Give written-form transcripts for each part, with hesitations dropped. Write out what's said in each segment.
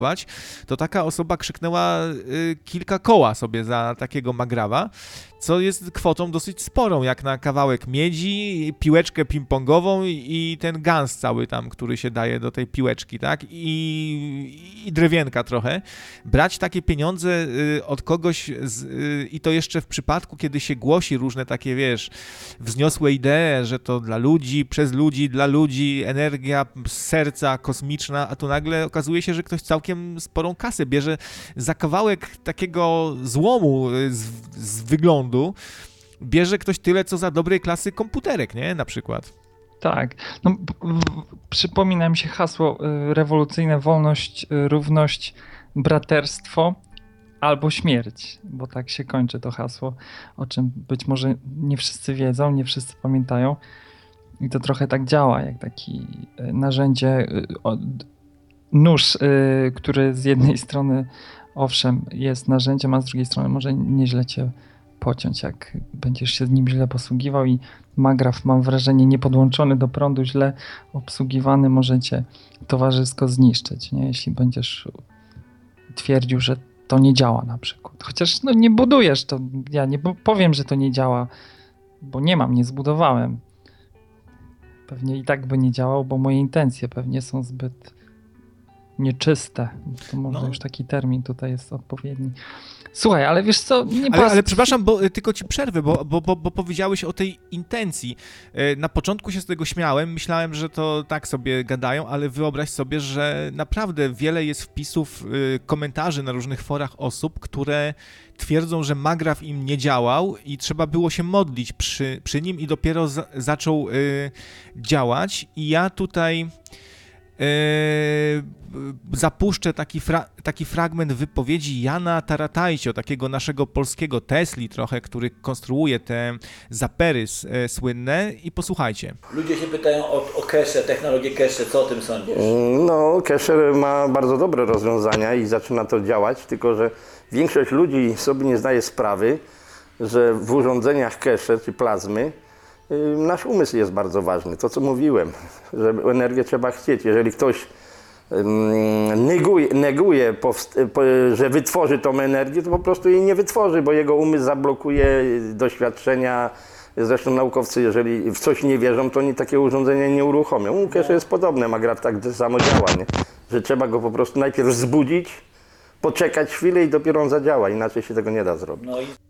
to taka osoba krzyknęła kilka koła sobie za takiego magrawa, co jest kwotą dosyć sporą, jak na kawałek miedzi, piłeczkę ping-pongową i ten gans cały tam, który się daje do tej piłeczki, tak? I drewienka trochę. Brać takie pieniądze od kogoś i to jeszcze w przypadku, kiedy się głosi różne takie, wiesz, wzniosłe idee, że to dla ludzi, przez ludzi, dla ludzi, energia z serca kosmiczna, a tu nagle okazuje się, że ktoś całkiem sporą kasę bierze za kawałek takiego złomu z wyglądu, bierze ktoś tyle, co za dobrej klasy komputerek, nie? Na przykład. Tak. No, przypomina mi się hasło rewolucyjne: wolność, równość, braterstwo albo śmierć, bo tak się kończy to hasło, o czym być może nie wszyscy wiedzą, nie wszyscy pamiętają. I to trochę tak działa, jak taki narzędzie, nóż, który z jednej strony owszem jest narzędziem, a z drugiej strony może nieźle cię pociąć, jak będziesz się z nim źle posługiwał, i magraf, mam wrażenie, niepodłączony do prądu, źle obsługiwany, może cię towarzysko zniszczyć, nie? Jeśli będziesz twierdził, że to nie działa na przykład. Chociaż no, nie budujesz to, ja nie powiem, że to nie działa, bo nie zbudowałem. Pewnie i tak by nie działał, bo moje intencje pewnie są zbyt nieczyste. To może już taki termin tutaj jest odpowiedni. Słuchaj, ale wiesz co? Ale przepraszam, bo tylko ci przerwę, bo powiedziałeś o tej intencji. Na początku się z tego śmiałem, myślałem, że to tak sobie gadają, ale wyobraź sobie, że naprawdę wiele jest wpisów, komentarzy na różnych forach osób, które twierdzą, że magraf im nie działał i trzeba było się modlić przy nim i dopiero zaczął działać. I ja tutaj zapuszczę taki fragment wypowiedzi Jana Taratajcio, takiego naszego polskiego Tesli trochę, który konstruuje te zapery słynne, i posłuchajcie. Ludzie się pytają o cache, technologię cache, co o tym sądzisz? No, cache ma bardzo dobre rozwiązania i zaczyna to działać, tylko że większość ludzi sobie nie zdaje sprawy, że w urządzeniach cache czy plazmy nasz umysł jest bardzo ważny. To, co mówiłem, że energię trzeba chcieć. Jeżeli ktoś neguje, że wytworzy tą energię, to po prostu jej nie wytworzy, bo jego umysł zablokuje doświadczenia. Zresztą naukowcy, jeżeli w coś nie wierzą, to oni takie urządzenia nie uruchomią. Cache jest podobne, magraf tak samo działa, nie? Że trzeba go po prostu najpierw wzbudzić, poczekać chwilę i dopiero on zadziała. Inaczej się tego nie da zrobić.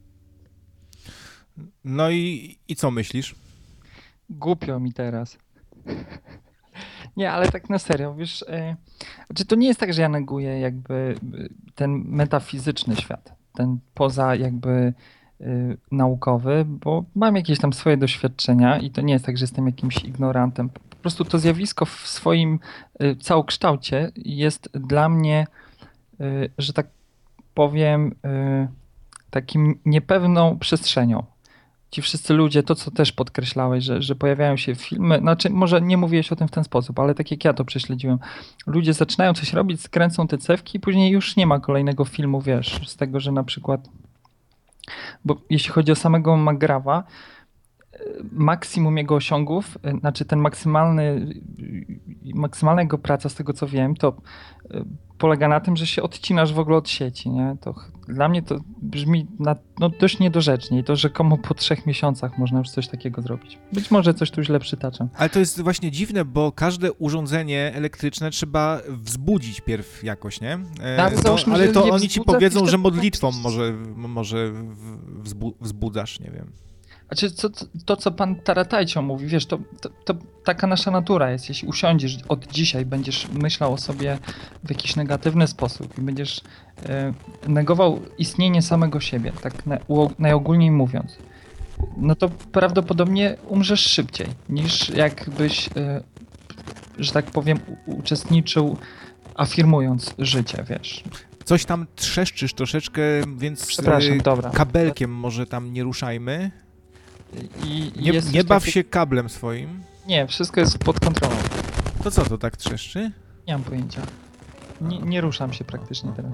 No i co myślisz? Głupio mi teraz. Nie, ale tak na serio, wiesz, znaczy to nie jest tak, że ja neguję jakby ten metafizyczny świat, ten poza jakby naukowy, bo mam jakieś tam swoje doświadczenia i to nie jest tak, że jestem jakimś ignorantem. Po prostu to zjawisko w swoim całokształcie jest dla mnie, że tak powiem, takim niepewną przestrzenią. Ci wszyscy ludzie, to co też podkreślałeś, że pojawiają się filmy, znaczy może nie mówiłeś o tym w ten sposób, ale tak jak ja to prześledziłem. Ludzie zaczynają coś robić, skręcą te cewki i później już nie ma kolejnego filmu, wiesz, z tego, że na przykład, bo jeśli chodzi o samego Magrawa, maksimum jego osiągów, znaczy ten maksymalna jego praca, z tego co wiem, to polega na tym, że się odcinasz w ogóle od sieci, nie? To dla mnie to brzmi dość niedorzecznie i to rzekomo po 3 miesiącach można już coś takiego zrobić. Być może coś tu źle przytaczam. Ale to jest właśnie dziwne, bo każde urządzenie elektryczne trzeba wzbudzić pierw jakoś, nie? Ale to oni ci powiedzą, że modlitwą może wzbudzasz, nie wiem. Znaczy, to, co pan Taratajcio mówi, wiesz, to taka nasza natura jest. Jeśli usiądziesz od dzisiaj, będziesz myślał o sobie w jakiś negatywny sposób i będziesz negował istnienie samego siebie, tak najogólniej mówiąc, no to prawdopodobnie umrzesz szybciej, niż jakbyś, że tak powiem, uczestniczył afirmując życie, wiesz. Coś tam trzeszczysz troszeczkę, więc dobra. Kabelkiem może tam nie ruszajmy. I nie baw się kablem swoim. Nie, wszystko jest pod kontrolą. To co to tak trzeszczy? Nie mam pojęcia. Nie ruszam się praktycznie teraz.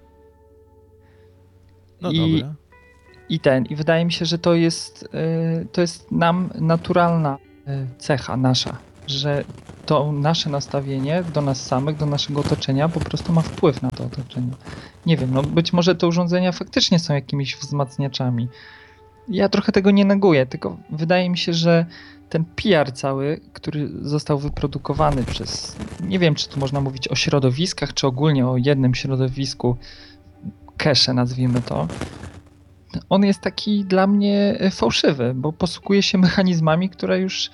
No dobra. I wydaje mi się, że to jest nam naturalna cecha nasza. że to nasze nastawienie do nas samych, do naszego otoczenia po prostu ma wpływ na to otoczenie. Nie wiem, no być może te urządzenia faktycznie są jakimiś wzmacniaczami. Ja trochę tego nie neguję, tylko wydaje mi się, że ten PR cały, który został wyprodukowany przez, nie wiem, czy tu można mówić o środowiskach, czy ogólnie o jednym środowisku, cache nazwijmy to, on jest taki dla mnie fałszywy, bo posługuje się mechanizmami, które już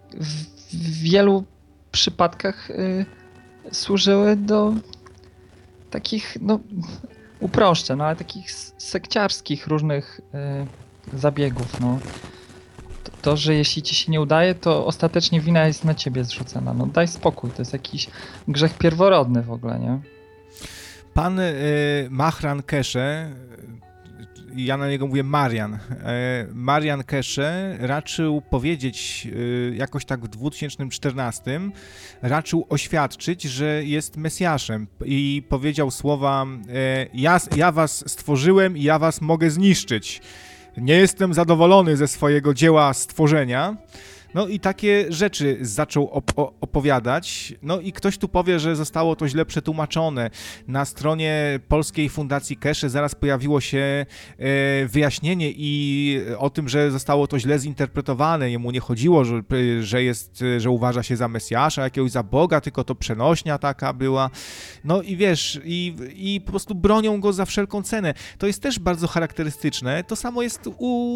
w wielu przypadkach służyły do takich, no uproszczę, no ale takich sekciarskich różnych zabiegów, no. To, że jeśli ci się nie udaje, to ostatecznie wina jest na ciebie zrzucona. No daj spokój, to jest jakiś grzech pierworodny w ogóle, nie? Pan Mahran Kesze, ja na niego mówię Marian. Marian Kesze raczył powiedzieć jakoś tak w 2014, raczył oświadczyć, że jest Mesjaszem i powiedział słowa ja was stworzyłem i ja was mogę zniszczyć. Nie jestem zadowolony ze swojego dzieła stworzenia. No i takie rzeczy zaczął opowiadać. No i ktoś tu powie, że zostało to źle przetłumaczone. Na stronie Polskiej Fundacji Kesze zaraz pojawiło się wyjaśnienie i o tym, że zostało to źle zinterpretowane. Jemu nie chodziło, że uważa się za Mesjasza, jakiegoś za Boga, tylko to przenośnia taka była. No i wiesz, i po prostu bronią go za wszelką cenę. To jest też bardzo charakterystyczne. To samo jest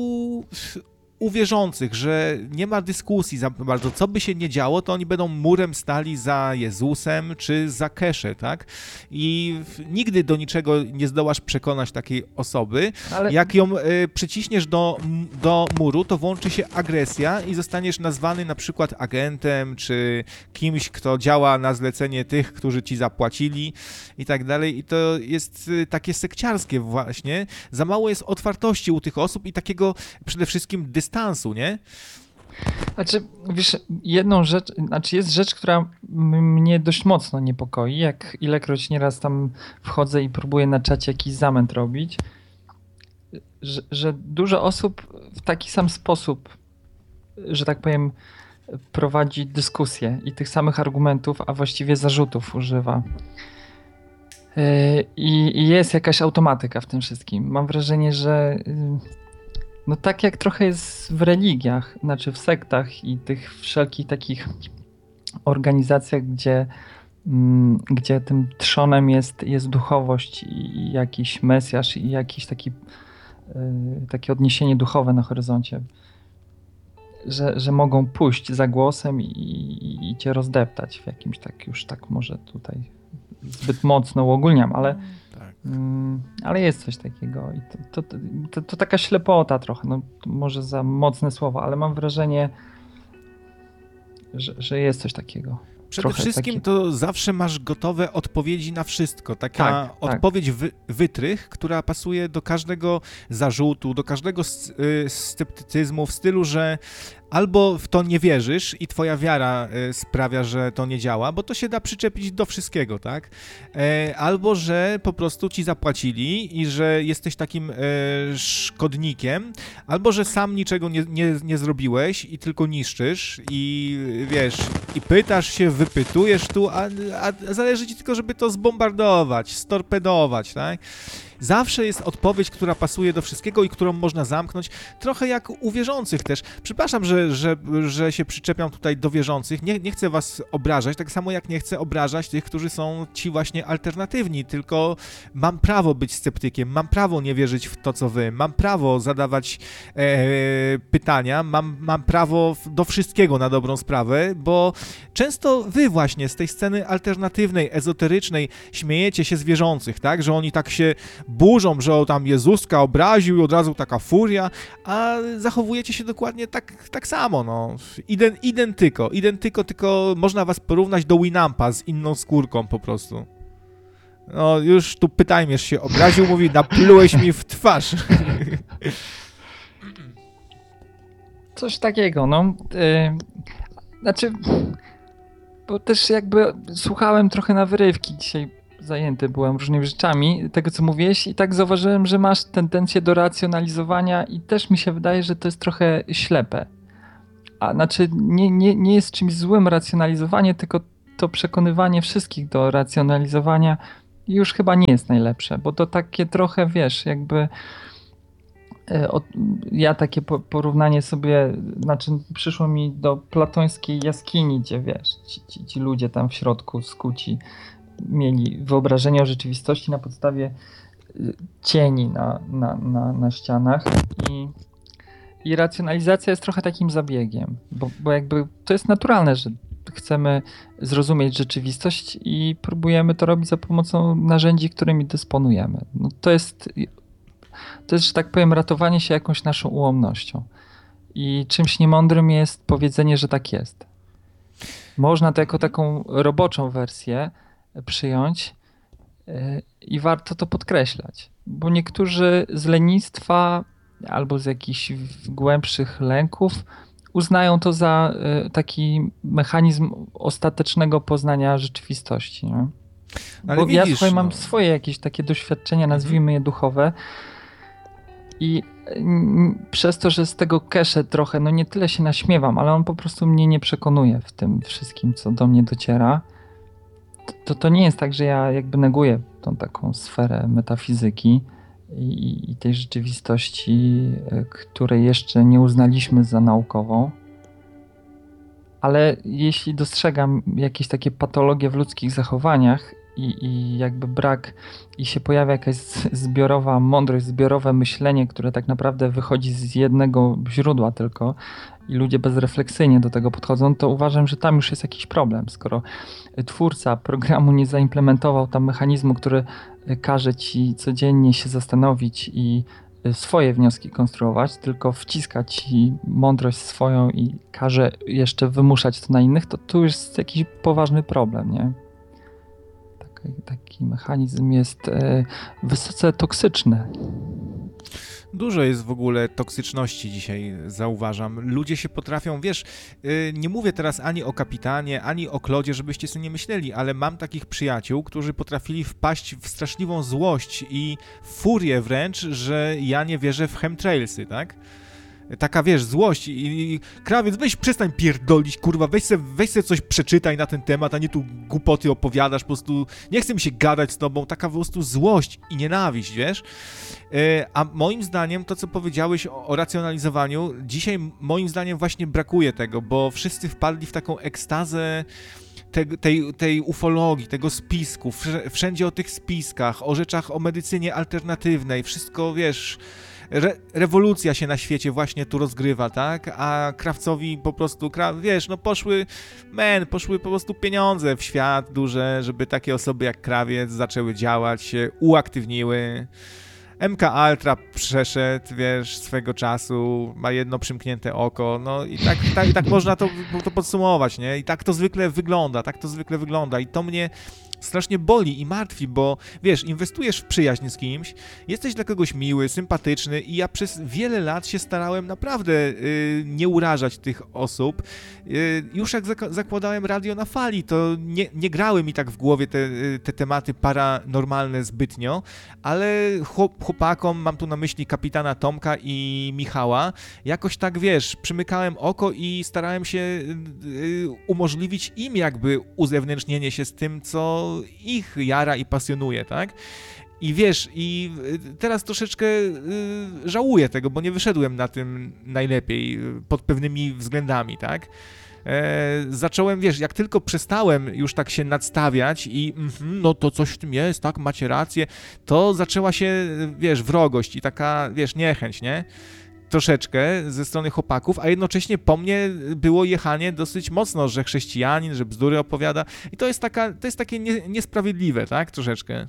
u wierzących, że nie ma dyskusji za bardzo, co by się nie działo, to oni będą murem stali za Jezusem czy za Kesze, tak? I nigdy do niczego nie zdołasz przekonać takiej osoby. Ale jak ją przyciśniesz do muru, to włączy się agresja i zostaniesz nazwany na przykład agentem, czy kimś, kto działa na zlecenie tych, którzy ci zapłacili i tak dalej. I to jest takie sekciarskie właśnie. Za mało jest otwartości u tych osób i takiego przede wszystkim dystansu, nie? Znaczy, wiesz, jedną rzecz, jest rzecz, która mnie dość mocno niepokoi, jak ilekroć nieraz tam wchodzę i próbuję na czacie jakiś zamęt robić, że dużo osób w taki sam sposób, że tak powiem, prowadzi dyskusję i tych samych argumentów, a właściwie zarzutów używa. I jest jakaś automatyka w tym wszystkim. Mam wrażenie, że no tak jak trochę jest w religiach, znaczy w sektach i tych wszelkich takich organizacjach, gdzie tym trzonem jest duchowość i jakiś Mesjasz i jakiś takie odniesienie duchowe na horyzoncie, że mogą pójść za głosem i cię rozdeptać w jakimś tak może tutaj zbyt mocno uogólniam, ale jest coś takiego i to taka ślepota trochę, no może za mocne słowo, ale mam wrażenie, że jest coś takiego. Przede wszystkim to zawsze masz gotowe odpowiedzi na wszystko. Taka odpowiedź wytrych, która pasuje do każdego zarzutu, do każdego sceptycyzmu w stylu, że albo w to nie wierzysz i twoja wiara sprawia, że to nie działa, bo to się da przyczepić do wszystkiego, tak? Albo, że po prostu ci zapłacili i że jesteś takim szkodnikiem, albo, że sam niczego nie zrobiłeś i tylko niszczysz i wiesz, i pytasz się, wypytujesz tu, a zależy ci tylko, żeby to zbombardować, storpedować, tak? Zawsze jest odpowiedź, która pasuje do wszystkiego i którą można zamknąć. Trochę jak u wierzących też. Przepraszam, że się przyczepiam tutaj do wierzących. Nie chcę was obrażać, tak samo jak nie chcę obrażać tych, którzy są ci właśnie alternatywni, tylko mam prawo być sceptykiem, mam prawo nie wierzyć w to, co wy, mam prawo zadawać pytania, mam prawo do wszystkiego na dobrą sprawę, bo często wy właśnie z tej sceny alternatywnej, ezoterycznej śmiejecie się z wierzących, tak? Że oni tak się burzą, że tam Jezuska obraził i od razu taka furia, a zachowujecie się dokładnie tak samo, no. Identyko, tylko można was porównać do Winampa z inną skórką po prostu. No, już tu Pytajmierz się obraził, mówi, naplułeś mi w twarz. Coś takiego, no. Znaczy, bo też jakby słuchałem trochę na wyrywki dzisiaj, zajęty byłem różnymi rzeczami, tego co mówiłeś i tak zauważyłem, że masz tendencję do racjonalizowania i też mi się wydaje, że to jest trochę ślepe. A znaczy nie jest czymś złym racjonalizowanie, tylko to przekonywanie wszystkich do racjonalizowania już chyba nie jest najlepsze, bo to takie trochę, wiesz, jakby ja takie porównanie sobie, znaczy przyszło mi do platońskiej jaskini, gdzie wiesz, ci ludzie tam w środku skuci mieli wyobrażenie o rzeczywistości na podstawie cieni na ścianach i racjonalizacja jest trochę takim zabiegiem, bo jakby to jest naturalne, że chcemy zrozumieć rzeczywistość i próbujemy to robić za pomocą narzędzi, którymi dysponujemy. No to jest, że tak powiem, ratowanie się jakąś naszą ułomnością. I czymś niemądrym jest powiedzenie, że tak jest. Można to jako taką roboczą wersję przyjąć i warto to podkreślać, bo niektórzy z lenistwa albo z jakichś głębszych lęków uznają to za taki mechanizm ostatecznego poznania rzeczywistości. Nie? Ale bo widzisz, ja słuchaj, mam swoje jakieś takie doświadczenia, nazwijmy je duchowe, i przez to, że z tego cache trochę, no nie tyle się naśmiewam, ale on po prostu mnie nie przekonuje w tym wszystkim, co do mnie dociera, to nie jest tak, że ja jakby neguję tą taką sferę metafizyki i tej rzeczywistości, której jeszcze nie uznaliśmy za naukową. Ale jeśli dostrzegam jakieś takie patologie w ludzkich zachowaniach i jakby brak, i się pojawia jakaś zbiorowa mądrość, zbiorowe myślenie, które tak naprawdę wychodzi z jednego źródła tylko i ludzie bezrefleksyjnie do tego podchodzą, to uważam, że tam już jest jakiś problem. Skoro twórca programu nie zaimplementował tam mechanizmu, który każe ci codziennie się zastanowić i swoje wnioski konstruować, tylko wciska ci mądrość swoją i każe jeszcze wymuszać to na innych, to tu jest jakiś poważny problem, nie? Taki mechanizm jest wysoce toksyczny. Dużo jest w ogóle toksyczności dzisiaj, zauważam. Ludzie się potrafią, wiesz, nie mówię teraz ani o Kapitanie, ani o Klodzie, żebyście sobie nie myśleli, ale mam takich przyjaciół, którzy potrafili wpaść w straszliwą złość i furię wręcz, że ja nie wierzę w chemtrailsy, tak? Taka, wiesz, złość i krawiec, weź przestań pierdolić, kurwa, weź se coś przeczytaj na ten temat, a nie tu głupoty opowiadasz, po prostu nie chcę mi się gadać z tobą, taka po prostu złość i nienawiść, wiesz? A moim zdaniem to, co powiedziałeś o racjonalizowaniu, dzisiaj moim zdaniem właśnie brakuje tego, bo wszyscy wpadli w taką ekstazę tej ufologii, tego spisku, wszędzie o tych spiskach, o rzeczach o medycynie alternatywnej, wszystko, wiesz... Rewolucja się na świecie właśnie tu rozgrywa, tak? A krawcowi po prostu, wiesz, no poszły po prostu pieniądze w świat duże, żeby takie osoby jak krawiec zaczęły działać, się uaktywniły. MK Ultra przeszedł, wiesz, swego czasu, ma jedno przymknięte oko, no i tak można to podsumować, nie? I tak to zwykle wygląda i to mnie strasznie boli i martwi, bo wiesz, inwestujesz w przyjaźń z kimś, jesteś dla kogoś miły, sympatyczny i ja przez wiele lat się starałem naprawdę nie urażać tych osób. Już jak zakładałem radio na fali, to nie grały mi tak w głowie te tematy paranormalne zbytnio, ale chłopakom, mam tu na myśli kapitana Tomka i Michała, jakoś tak, wiesz, przymykałem oko i starałem się umożliwić im jakby uzewnętrznienie się z tym, co ich jara i pasjonuje, tak? I wiesz, i teraz troszeczkę żałuję tego, bo nie wyszedłem na tym najlepiej pod pewnymi względami, tak? Zacząłem, wiesz, jak tylko przestałem już tak się nadstawiać i no to coś w tym jest, tak, macie rację, to zaczęła się, wiesz, wrogość i taka, wiesz, niechęć, nie? Troszeczkę ze strony chłopaków, a jednocześnie po mnie było jechanie dosyć mocno, że chrześcijanin, że bzdury opowiada i to jest takie niesprawiedliwe, tak? Troszeczkę.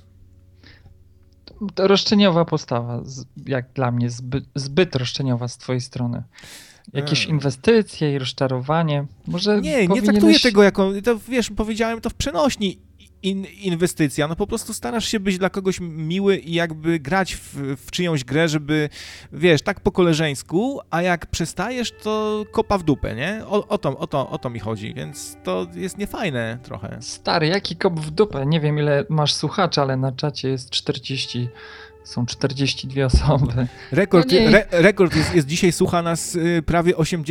To roszczeniowa postawa, jak dla mnie, zbyt roszczeniowa z twojej strony. Jakieś inwestycje i rozczarowanie. Może nie traktuję tego jako, to wiesz, powiedziałem to w przenośni. Inwestycja, no po prostu starasz się być dla kogoś miły i jakby grać w czyjąś grę, żeby, wiesz, tak po koleżeńsku, a jak przestajesz, to kopa w dupę, nie? O to mi chodzi, więc to jest niefajne trochę. Stary, jaki kop w dupę? Nie wiem, ile masz słuchaczy, ale na czacie jest 40... Są 42 osoby. Rekord jest dzisiaj, słucha nas prawie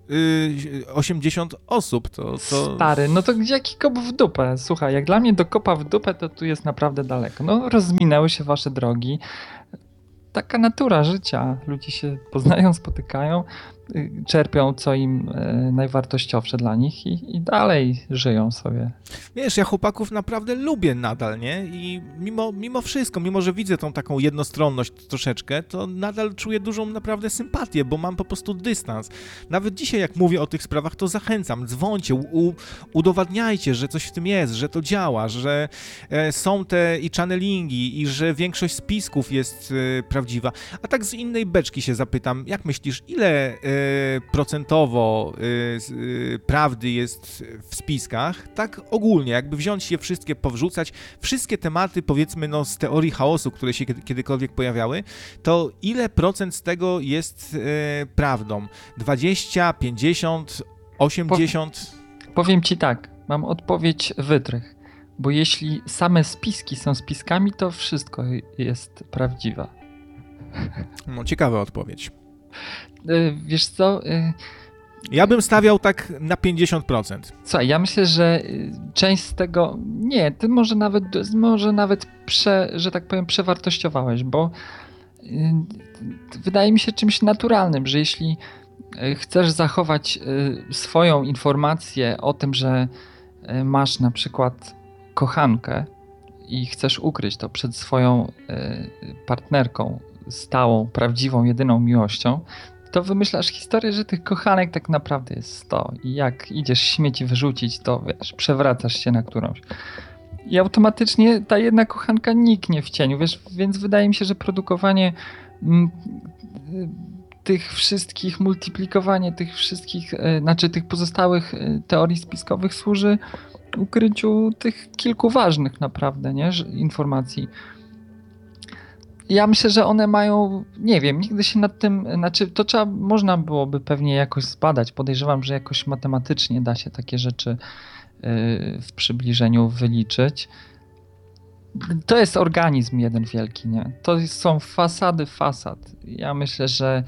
80 osób, to... Stary, no to gdzie jaki kop w dupę? Słuchaj, jak dla mnie do kopa w dupę, to tu jest naprawdę daleko. No rozminęły się wasze drogi. Taka natura życia. Ludzie się poznają, spotykają, czerpią co im najwartościowsze dla nich i dalej żyją sobie. Wiesz, ja chłopaków naprawdę lubię nadal, nie? I mimo wszystko, mimo że widzę tą taką jednostronność troszeczkę, to nadal czuję dużą naprawdę sympatię, bo mam po prostu dystans. Nawet dzisiaj, jak mówię o tych sprawach, to zachęcam, dzwońcie, udowadniajcie, że coś w tym jest, że to działa, że są te i channelingi i że większość spisków jest prawdziwa. A tak z innej beczki się zapytam, jak myślisz, ile procentowo prawdy jest w spiskach, tak ogólnie, jakby wziąć je wszystkie, powrzucać, wszystkie tematy, powiedzmy, no z teorii chaosu, które się kiedykolwiek pojawiały, to ile procent z tego jest prawdą? 20, 50, 80? Powiem ci tak, mam odpowiedź wytrych, bo jeśli same spiski są spiskami, to wszystko jest prawdziwe. No, ciekawa odpowiedź. Wiesz co? Ja bym stawiał tak na 50%. Słuchaj, ja myślę, że część z tego, nie, ty może nawet że tak powiem, przewartościowałeś, bo wydaje mi się czymś naturalnym, że jeśli chcesz zachować swoją informację o tym, że masz na przykład kochankę i chcesz ukryć to przed swoją partnerką stałą, prawdziwą, jedyną miłością, to wymyślasz historię, że tych kochanek tak naprawdę jest 100 i jak idziesz śmieci wyrzucić, to wiesz, przewracasz się na którąś. I automatycznie ta jedna kochanka niknie w cieniu, wiesz, więc wydaje mi się, że produkowanie tych wszystkich, multiplikowanie tych wszystkich, tych pozostałych teorii spiskowych służy ukryciu tych kilku ważnych naprawdę, nie, informacji. Ja myślę, że one mają, nie wiem, nigdy się nad tym, można byłoby pewnie jakoś zbadać. Podejrzewam, że jakoś matematycznie da się takie rzeczy w przybliżeniu wyliczyć. To jest organizm jeden wielki, nie? To są fasady fasad. Ja myślę, że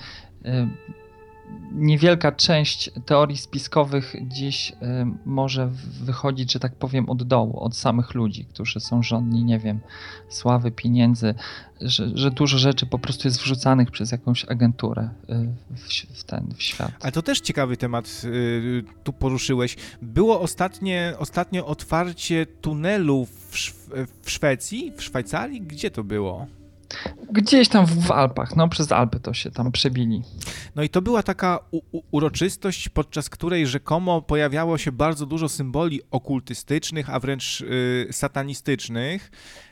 niewielka część teorii spiskowych dziś może wychodzić, że tak powiem, od dołu, od samych ludzi, którzy są żądni, nie wiem, sławy, pieniędzy, że dużo rzeczy po prostu jest wrzucanych przez jakąś agenturę w świat. Ale to też ciekawy temat tu poruszyłeś. Było ostatnio otwarcie tunelu w Szwecji, w Szwajcarii? Gdzie to było? Gdzieś tam w Alpach, no przez Alpy to się tam przebili. No i to była taka uroczystość, podczas której rzekomo pojawiało się bardzo dużo symboli okultystycznych, a wręcz satanistycznych,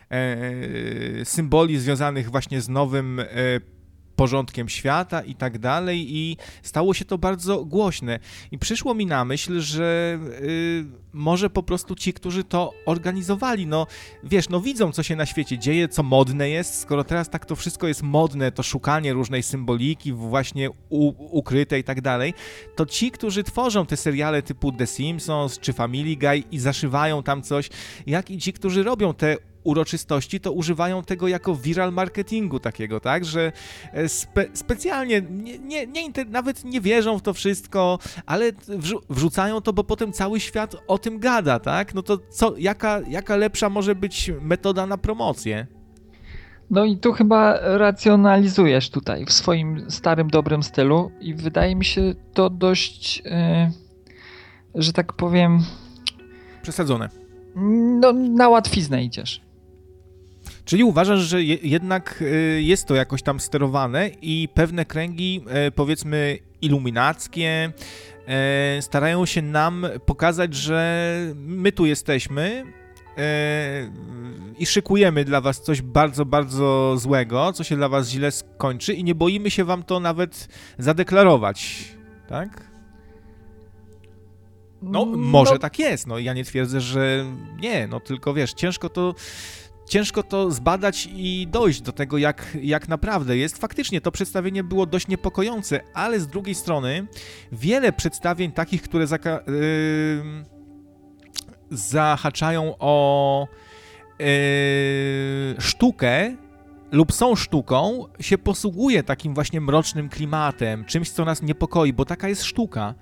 symboli związanych właśnie z nowym porządkiem świata i tak dalej, i stało się to bardzo głośne. I przyszło mi na myśl, że może po prostu ci, którzy to organizowali, no wiesz, no widzą, co się na świecie dzieje, co modne jest, skoro teraz tak to wszystko jest modne, to szukanie różnej symboliki właśnie ukryte i tak dalej, to ci, którzy tworzą te seriale typu The Simpsons czy Family Guy i zaszywają tam coś, jak i ci, którzy robią te uroczystości, to używają tego jako viral marketingu takiego, tak, że specjalnie nawet nie wierzą w to wszystko, ale wrzucają to, bo potem cały świat o tym gada, tak? No to jaka lepsza może być metoda na promocję? No i tu chyba racjonalizujesz tutaj w swoim starym, dobrym stylu i wydaje mi się to dość, że tak powiem... Przesadzone. No, na łatwiznę idziesz. Czyli uważasz, że jednak jest to jakoś tam sterowane i pewne kręgi, powiedzmy, iluminackie, starają się nam pokazać, że my tu jesteśmy i szykujemy dla was coś bardzo, bardzo złego, co się dla was źle skończy i nie boimy się wam to nawet zadeklarować, tak? No, może tak jest, no ja nie twierdzę, że nie, no tylko wiesz, ciężko to zbadać i dojść do tego, jak naprawdę jest. Faktycznie to przedstawienie było dość niepokojące, ale z drugiej strony wiele przedstawień takich, które zahaczają o sztukę, lub są sztuką, się posługuje takim właśnie mrocznym klimatem, czymś, co nas niepokoi, bo taka jest sztuka.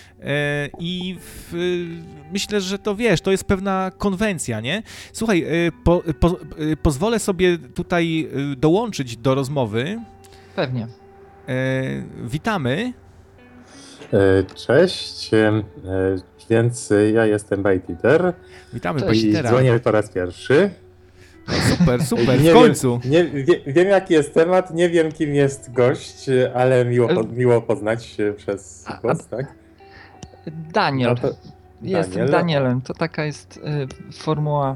Myślę, że to wiesz, to jest pewna konwencja, nie? Słuchaj, pozwolę sobie tutaj dołączyć do rozmowy. Pewnie. Witamy. Cześć, więc ja jestem Bajtiter. Witamy Cześć. I Bajtitera. dzwonię po raz pierwszy. Super, Nie w końcu. Wiem jaki jest temat, nie wiem kim jest gość, ale miło poznać się przez głos, tak? Daniel. No to Jestem Daniel. Danielem. To taka jest formuła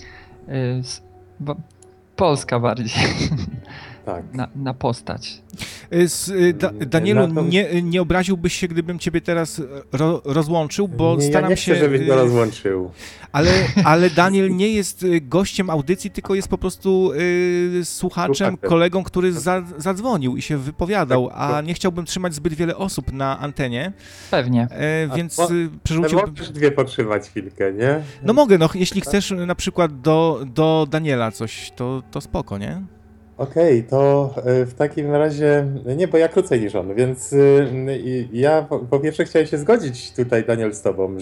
polska bardziej. Tak. Na postać. Danielu, Na to- nie obraziłbyś się, gdybym ciebie teraz rozłączył, bo Nie, ja staram nie się... chcę, żebyś go rozłączył. Ale Daniel nie jest gościem audycji, tylko jest po prostu słuchaczem, Słuchaczem. kolegą, który zadzwonił i się wypowiadał, Tak, a nie chciałbym trzymać zbyt wiele osób na antenie, Pewnie. więc Przerzuciłbym... przerzuciłbym... Możesz dwie potrzymać chwilkę, nie? No mogę, no jeśli chcesz na przykład do Daniela coś, to spoko, nie? Okej, to w takim razie, nie, bo ja krócej niż on, więc ja po pierwsze chciałem się zgodzić tutaj, Daniel, z tobą,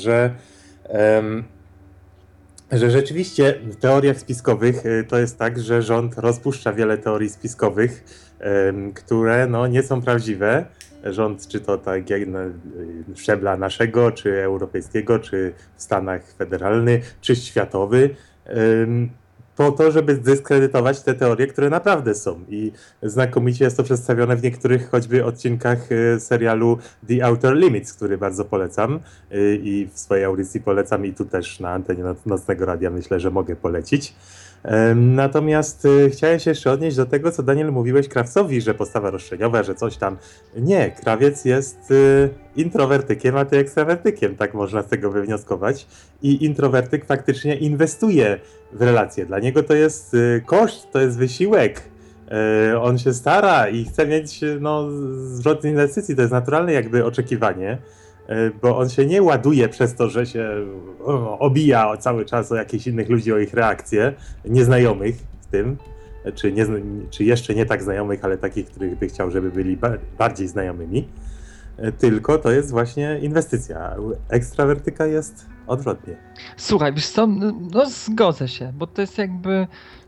że rzeczywiście w teoriach spiskowych to jest tak, że rząd rozpuszcza wiele teorii spiskowych, które no, nie są prawdziwe. Rząd, czy to tak jak na szczebla naszego, czy europejskiego, czy w Stanach federalny, czy światowy, po to, żeby zdyskredytować te teorie, które naprawdę są. I znakomicie jest to przedstawione w niektórych choćby odcinkach serialu The Outer Limits, który bardzo polecam i w swojej audycji polecam i tu też na antenie Nocnego Radia myślę, że mogę polecić. Natomiast chciałem się jeszcze odnieść do tego, co Daniel mówiłeś Krawcowi, że postawa roszczeniowa, że coś tam. Nie, Krawiec jest introwertykiem, a ty ekstrawertykiem, tak można z tego wywnioskować. I introwertyk faktycznie inwestuje w relacje. Dla niego to jest koszt, to jest wysiłek. On się stara i chce mieć no, zwrot inwestycji, to jest naturalne jakby oczekiwanie. Bo on się nie ładuje przez to, że się obija cały czas o jakichś innych ludzi, o ich reakcje, nieznajomych w tym, czy jeszcze nie tak znajomych, ale takich, których by chciał, żeby byli bardziej znajomymi, tylko to jest właśnie inwestycja. Ekstrawertyka jest odwrotnie. Słuchaj, wiesz co, no zgodzę się, bo to jest jakby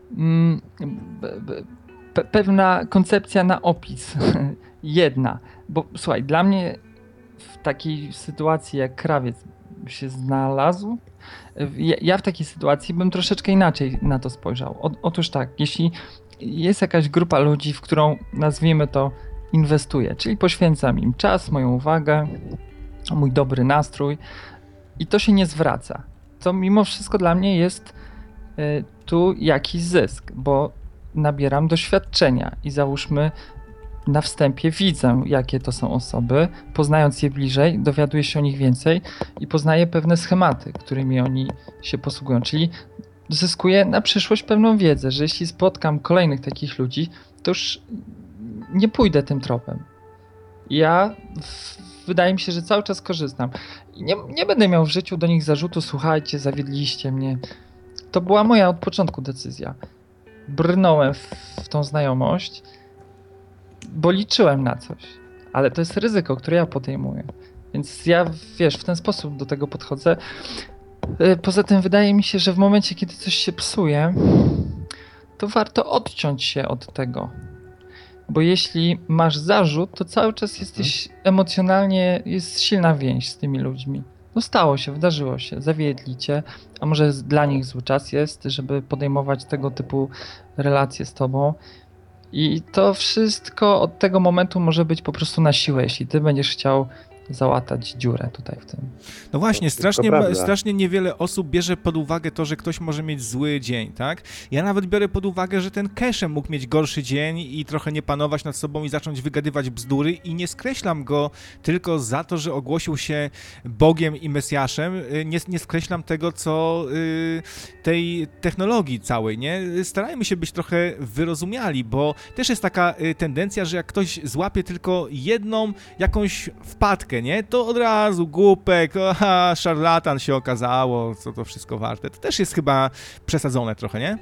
pewna koncepcja na opis. Jedna. Bo słuchaj, dla mnie w takiej sytuacji jak Krawiec się znalazł, ja w takiej sytuacji bym troszeczkę inaczej na to spojrzał. Otóż tak, jeśli jest jakaś grupa ludzi, w którą nazwijmy to inwestuję, czyli poświęcam im czas, moją uwagę, mój dobry nastrój i to się nie zwraca, to mimo wszystko dla mnie jest tu jakiś zysk, bo nabieram doświadczenia i załóżmy na wstępie widzę, jakie to są osoby, poznając je bliżej, dowiaduję się o nich więcej i poznaję pewne schematy, którymi oni się posługują, czyli zyskuję na przyszłość pewną wiedzę, że jeśli spotkam kolejnych takich ludzi, to już nie pójdę tym tropem. Wydaje mi się, że cały czas korzystam. I nie będę miał w życiu do nich zarzutu, słuchajcie, zawiedliście mnie. To była moja od początku decyzja. Brnąłem w tą znajomość, bo liczyłem na coś. Ale to jest ryzyko, które ja podejmuję. Więc ja, w ten sposób do tego podchodzę. Poza tym wydaje mi się, że w momencie, kiedy coś się psuje, to warto odciąć się od tego. Bo jeśli masz zarzut, to cały czas jesteś emocjonalnie, jest silna więź z tymi ludźmi. No stało się, wydarzyło się, zawiedli cię, a może dla nich zły czas jest, żeby podejmować tego typu relacje z tobą. I to wszystko od tego momentu może być po prostu na siłę, jeśli ty będziesz chciał załatać dziurę tutaj w tym. No właśnie, To prawda. strasznie niewiele osób bierze pod uwagę to, że ktoś może mieć zły dzień, tak? Ja nawet biorę pod uwagę, że ten Keshe mógł mieć gorszy dzień i trochę nie panować nad sobą i zacząć wygadywać bzdury i nie skreślam go tylko za to, że ogłosił się Bogiem i Mesjaszem, nie skreślam tego, co tej technologii całej, nie? Starajmy się być trochę wyrozumiali, bo też jest taka tendencja, że jak ktoś złapie tylko jedną jakąś wpadkę, nie? To od razu głupek, szarlatan się okazało, co to wszystko warte. To też jest chyba przesadzone trochę, nie?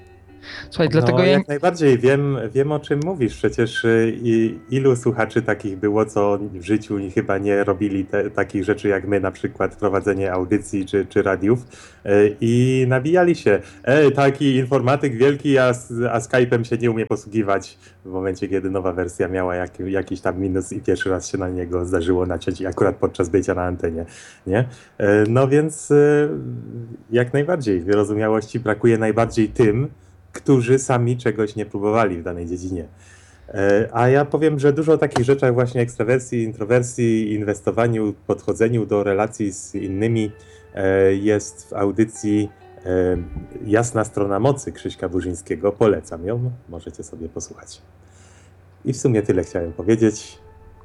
Słuchaj, dlatego no, ja... jak najbardziej wiem o czym mówisz. Przecież ilu słuchaczy takich było, co w życiu chyba nie robili takich rzeczy jak my, na przykład prowadzenie audycji czy radiów i nabijali się. Taki informatyk wielki, a Skype'em się nie umie posługiwać w momencie, kiedy nowa wersja miała jakiś tam minus i pierwszy raz się na niego zdarzyło naciąć i akurat podczas bycia na antenie, nie? No więc jak najbardziej wyrozumiałości brakuje najbardziej tym, którzy sami czegoś nie próbowali w danej dziedzinie. A ja powiem, że dużo o takich rzeczach właśnie ekstrawersji, introwersji, inwestowaniu, podchodzeniu do relacji z innymi jest w audycji Jasna strona mocy Krzyśka Burzyńskiego. Polecam ją, możecie sobie posłuchać. I w sumie tyle chciałem powiedzieć.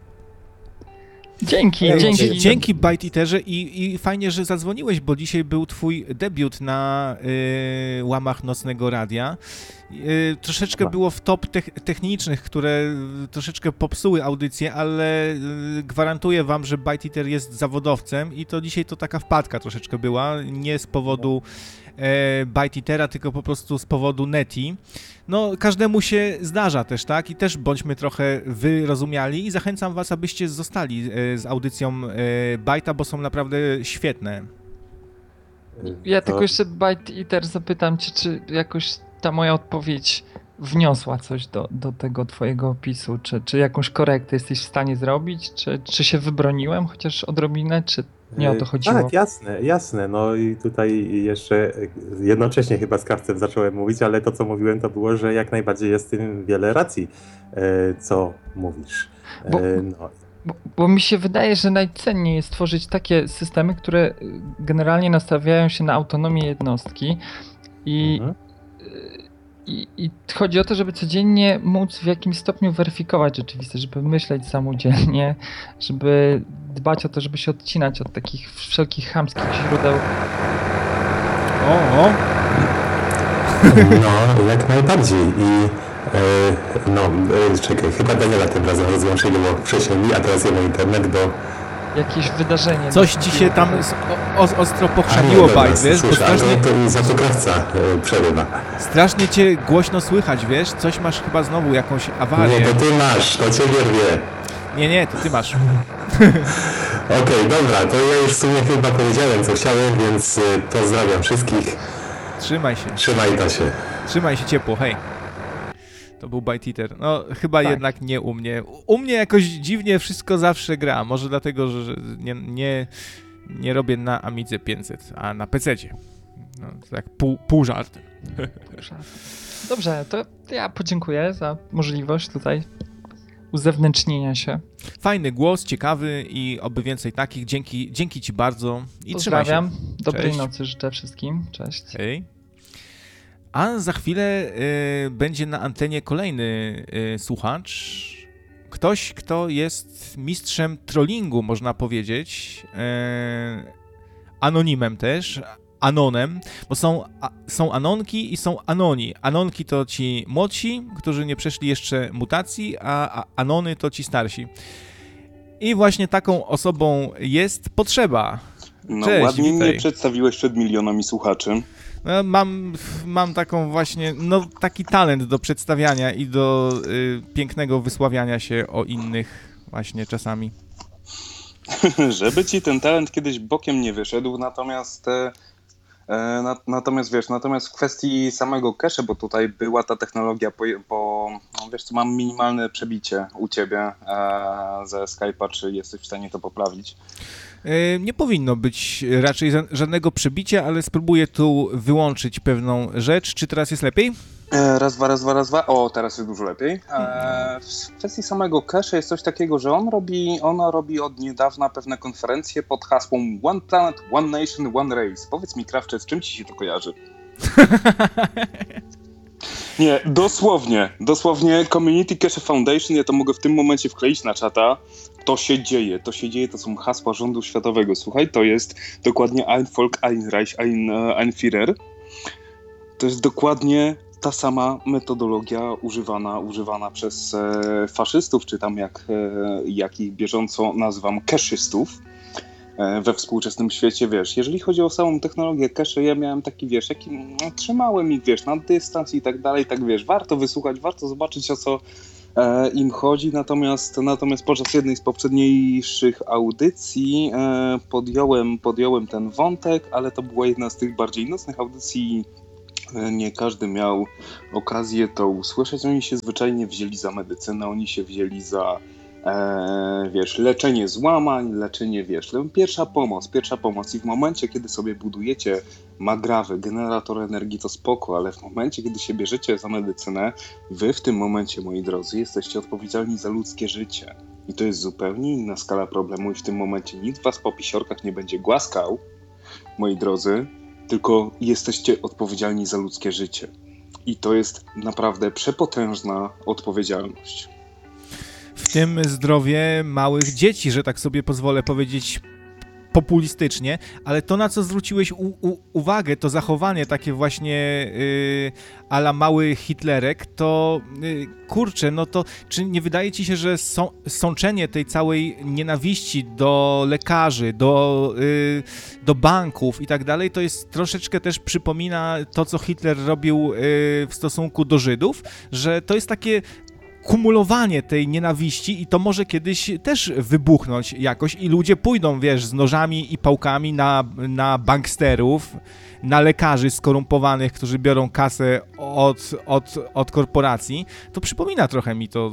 Dzięki. Bite Eaterze i fajnie, że zadzwoniłeś, bo dzisiaj był twój debiut na łamach Nocnego Radia. Troszeczkę było w top technicznych, które troszeczkę popsuły audycję, ale gwarantuję wam, że Bite Eater jest zawodowcem i to dzisiaj to taka wpadka troszeczkę była, nie z powodu Bite Eatera, tylko po prostu z powodu Neti. No, każdemu się zdarza też, tak? I też bądźmy trochę wyrozumiali i zachęcam was, abyście zostali z audycją Bite'a, bo są naprawdę świetne. Ja tylko jeszcze Bite Eater zapytam cię, czy jakoś ta moja odpowiedź wniosła coś do tego twojego opisu, czy jakąś korektę jesteś w stanie zrobić, czy się wybroniłem chociaż odrobinę, czy nie o to chodziło? Tak, jasne. No i tutaj jeszcze jednocześnie chyba z Krawcem zacząłem mówić, ale to, co mówiłem, to było, że jak najbardziej jest w tym wiele racji, co mówisz. Bo mi się wydaje, że najcenniej jest tworzyć takie systemy, które generalnie nastawiają się na autonomię jednostki i chodzi o to, żeby codziennie móc w jakimś stopniu weryfikować rzeczywistość, żeby myśleć samodzielnie, żeby dbać o to, żeby się odcinać od takich wszelkich chamskich źródeł. No, jak najbardziej. Czekaj, chyba Daniela tym razem rozłączyli, bo wcześniej mi, a teraz ja internet, bo... Jakieś wydarzenie. Coś ci się tam ostro pochrzaniło, Bite, wiesz? Bo strasznie... to za to Krawca przerywa. Strasznie cię głośno słychać, wiesz? Coś masz chyba znowu, jakąś awarię. Nie, to ty masz, to ciebie rwie. Nie, to ty masz. Okej, dobra, to ja już w sumie chyba powiedziałem, co chciałem, więc pozdrawiam wszystkich. Trzymaj się. Trzymaj się ciepło, hej. To był Bite Eater. No, chyba jednak nie u mnie. U mnie jakoś dziwnie wszystko zawsze gra. Może dlatego, że nie robię na Amidze 500, a na PC-cie. No, tak pół żartem. Dobrze, to ja podziękuję za możliwość tutaj uzewnętrznienia się. Fajny głos, ciekawy i oby więcej takich. Dzięki ci bardzo i pozdrawiam. Trzymaj się. Dobrej nocy życzę wszystkim. Cześć. Hej. A za chwilę będzie na antenie kolejny słuchacz. Ktoś, kto jest mistrzem trollingu, można powiedzieć. Anonimem też. Anonem, bo są anonki i są anoni. Anonki to ci młodsi, którzy nie przeszli jeszcze mutacji, a anony to ci starsi. I właśnie taką osobą jest Potrzeba. No Cześć, ładnie witaj. mnie przedstawiłeś przed milionami słuchaczy. No, mam taką właśnie, taki talent do przedstawiania i do pięknego wysławiania się o innych właśnie czasami. Żeby ci ten talent kiedyś bokiem nie wyszedł, natomiast w kwestii samego cache, bo tutaj była ta technologia, wiesz co, mam minimalne przebicie u ciebie ze Skype'a, czy jesteś w stanie to poprawić? Nie powinno być raczej żadnego przebicia, ale spróbuję tu wyłączyć pewną rzecz. Czy teraz jest lepiej? Raz, dwa. O, teraz jest dużo lepiej. W kwestii samego cache jest coś takiego, że ona robi od niedawna pewne konferencje pod hasłem One Planet, One Nation, One Race. Powiedz mi, Krawcze, z czym ci się to kojarzy? Nie, dosłownie Community Cache Foundation, ja to mogę w tym momencie wkleić na czata. To się dzieje, to są hasła rządu światowego. Słuchaj, to jest dokładnie Ein Volk, Ein Reich, Ein Führer. To jest dokładnie ta sama metodologia używana przez faszystów, czy tam jak ich bieżąco nazywam, keszystów. we współczesnym świecie, wiesz, jeżeli chodzi o samą technologię cache, ja miałem taki, wiesz, trzymałem ich, wiesz, na dystans i tak dalej, tak, wiesz, warto wysłuchać, warto zobaczyć, o co im chodzi, natomiast podczas jednej z poprzedniejszych audycji podjąłem ten wątek, ale to była jedna z tych bardziej nocnych audycji, nie każdy miał okazję to usłyszeć, oni się zwyczajnie wzięli za medycynę, oni się wzięli za wiesz, leczenie złamań, leczenie, wiesz, pierwsza pomoc i w momencie, kiedy sobie budujecie magrawy, generator energii, to spoko, ale w momencie, kiedy się bierzecie za medycynę, wy w tym momencie, moi drodzy, jesteście odpowiedzialni za ludzkie życie i to jest zupełnie inna skala problemu i w tym momencie nikt was po pisiorkach nie będzie głaskał, moi drodzy, tylko jesteście odpowiedzialni za ludzkie życie i to jest naprawdę przepotężna odpowiedzialność. W tym zdrowie małych dzieci, że tak sobie pozwolę powiedzieć populistycznie, ale to, na co zwróciłeś uwagę, to zachowanie takie właśnie a la mały Hitlerek, to kurczę, no to czy nie wydaje ci się, że sączenie tej całej nienawiści do lekarzy, do banków i tak dalej, to jest troszeczkę też przypomina to, co Hitler robił w stosunku do Żydów, że to jest takie kumulowanie tej nienawiści i to może kiedyś też wybuchnąć jakoś i ludzie pójdą, wiesz, z nożami i pałkami na banksterów, na lekarzy skorumpowanych, którzy biorą kasę od korporacji. To przypomina trochę mi to.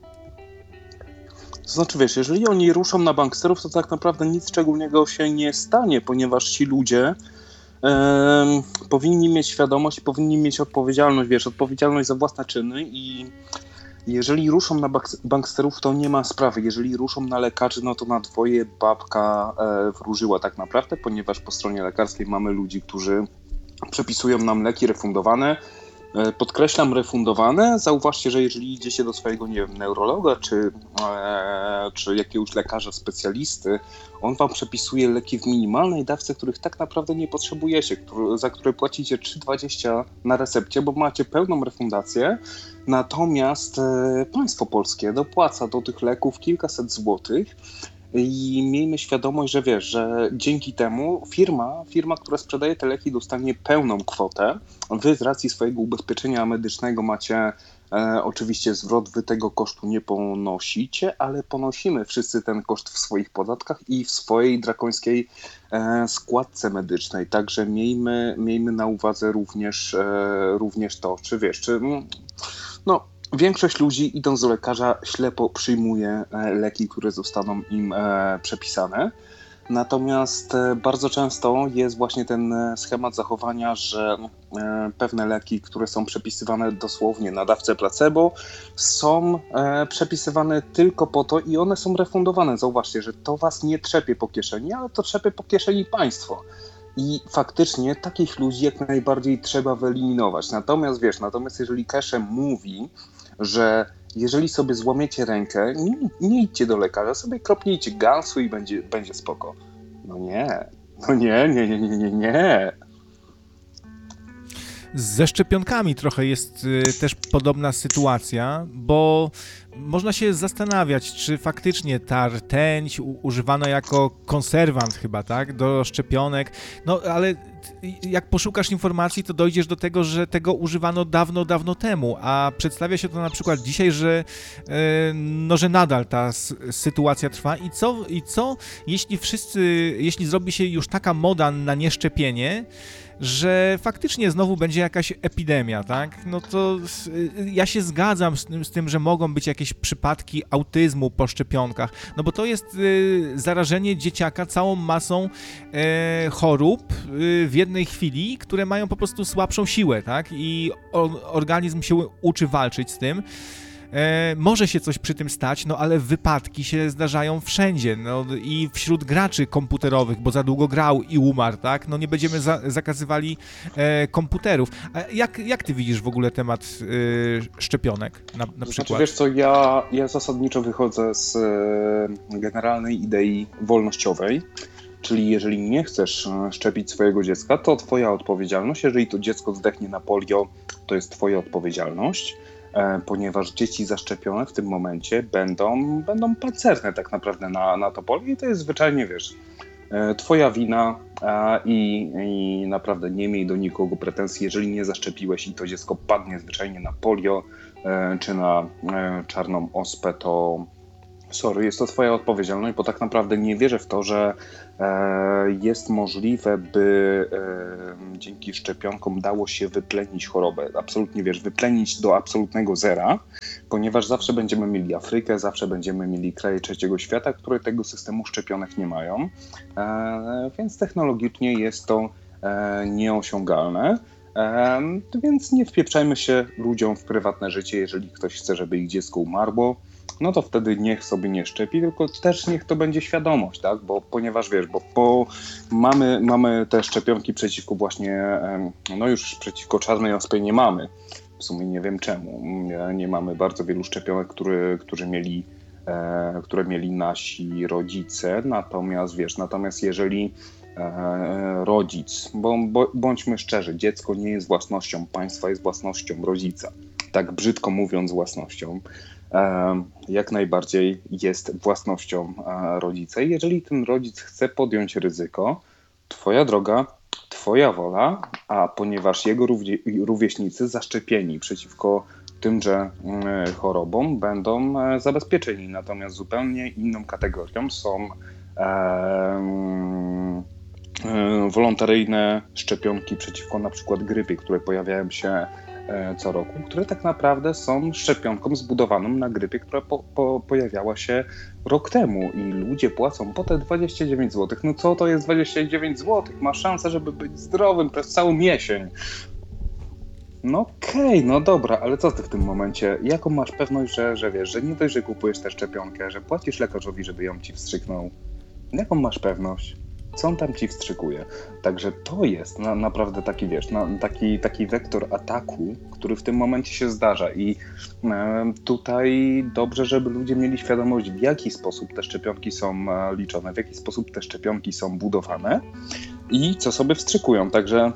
To znaczy, wiesz, jeżeli oni ruszą na banksterów, to tak naprawdę nic szczególnego się nie stanie, ponieważ ci ludzie powinni mieć świadomość, powinni mieć odpowiedzialność, wiesz, odpowiedzialność za własne czyny i jeżeli ruszą na banksterów, to nie ma sprawy. Jeżeli ruszą na lekarzy, no to na dwoje babka wróżyła tak naprawdę, ponieważ po stronie lekarskiej mamy ludzi, którzy przepisują nam leki refundowane. Podkreślam refundowane. Zauważcie, że jeżeli idziecie do swojego, nie wiem, neurologa czy jakiegoś lekarza specjalisty, on wam przepisuje leki w minimalnej dawce, których tak naprawdę nie potrzebujecie, za które płacicie 3,20 na recepcie, bo macie pełną refundację. Natomiast państwo polskie dopłaca do tych leków kilkaset złotych. I miejmy świadomość, że wiesz, że dzięki temu firma, która sprzedaje te leki, dostanie pełną kwotę. Wy z racji swojego ubezpieczenia medycznego macie oczywiście zwrot, wy tego kosztu nie ponosicie, ale ponosimy wszyscy ten koszt w swoich podatkach i w swojej drakońskiej składce medycznej. Także miejmy na uwadze również to, czy wiesz, większość ludzi, idąc do lekarza, ślepo przyjmuje leki, które zostaną im przepisane. Natomiast bardzo często jest właśnie ten schemat zachowania, że pewne leki, które są przepisywane dosłownie na dawce placebo, są przepisywane tylko po to i one są refundowane. Zauważcie, że to was nie trzepie po kieszeni, ale to trzepie po kieszeni państwo. I faktycznie takich ludzi jak najbardziej trzeba wyeliminować. Natomiast jeżeli Keshe mówi, że jeżeli sobie złamiecie rękę, nie idźcie do lekarza, sobie kropnijcie gansu i będzie spoko. No nie. Ze szczepionkami trochę jest też podobna sytuacja, bo można się zastanawiać, czy faktycznie ta rtęć używana jako konserwant chyba, tak, do szczepionek, no ale jak poszukasz informacji, to dojdziesz do tego, że tego używano dawno temu, a przedstawia się to na przykład dzisiaj, że nadal ta sytuacja trwa i co jeśli zrobi się już taka moda na nieszczepienie, że faktycznie znowu będzie jakaś epidemia, tak? No to ja się zgadzam z tym, że mogą być jakieś przypadki autyzmu po szczepionkach, no bo to jest zarażenie dzieciaka całą masą chorób w jednej chwili, które mają po prostu słabszą siłę, tak? I organizm się uczy walczyć z tym. Może się coś przy tym stać, no ale wypadki się zdarzają wszędzie, no i wśród graczy komputerowych, bo za długo grał i umarł, tak? No nie będziemy zakazywali komputerów. A jak ty widzisz w ogóle temat szczepionek na przykład? Znaczy, wiesz co, ja zasadniczo wychodzę z generalnej idei wolnościowej, czyli jeżeli nie chcesz szczepić swojego dziecka, to twoja odpowiedzialność, jeżeli to dziecko zdechnie na polio, to jest twoja odpowiedzialność. Ponieważ dzieci zaszczepione w tym momencie będą pancerne tak naprawdę na to polio i to jest zwyczajnie, wiesz, twoja wina i naprawdę nie miej do nikogo pretensji, jeżeli nie zaszczepiłeś i to dziecko padnie zwyczajnie na polio czy na czarną ospę, to sorry, jest to twoja odpowiedzialność, bo tak naprawdę nie wierzę w to, że jest możliwe, by dzięki szczepionkom dało się wyplenić chorobę. Absolutnie, wyplenić do absolutnego zera, ponieważ zawsze będziemy mieli Afrykę, zawsze będziemy mieli kraje trzeciego świata, które tego systemu szczepionek nie mają, więc technologicznie jest to nieosiągalne. Więc nie wpieprzajmy się ludziom w prywatne życie, jeżeli ktoś chce, żeby ich dziecko umarło, no to wtedy niech sobie nie szczepi, tylko też niech to będzie świadomość, tak? Ponieważ bo mamy te szczepionki przeciwko właśnie, no już przeciwko czarnej ospie nie mamy. W sumie nie wiem czemu. Nie mamy bardzo wielu szczepionek, które mieli nasi rodzice, natomiast jeżeli rodzic, bądźmy szczerzy, dziecko nie jest własnością państwa, jest własnością rodzica. Tak brzydko mówiąc własnością. Jak najbardziej jest własnością rodzica. I jeżeli ten rodzic chce podjąć ryzyko, twoja droga, twoja wola, a ponieważ jego rówieśnicy zaszczepieni przeciwko tymże chorobom będą zabezpieczeni. Natomiast zupełnie inną kategorią są wolontaryjne szczepionki przeciwko na przykład grypie, które pojawiają się co roku, które tak naprawdę są szczepionką zbudowaną na grypie, która pojawiała się rok temu i ludzie płacą po te 29 zł. No co to jest 29 zł? Masz szansę, żeby być zdrowym przez całą jesień. No okej, no dobra, ale co ty w tym momencie? Jaką masz pewność, że wiesz, że nie dość, że kupujesz tę szczepionkę, że płacisz lekarzowi, żeby ją ci wstrzyknął? Jaką masz pewność? Co on tam ci wstrzykuje? Także to jest naprawdę taki, taki wektor ataku, który w tym momencie się zdarza i tutaj dobrze, żeby ludzie mieli świadomość, w jaki sposób te szczepionki są liczone, w jaki sposób te szczepionki są budowane i co sobie wstrzykują. Także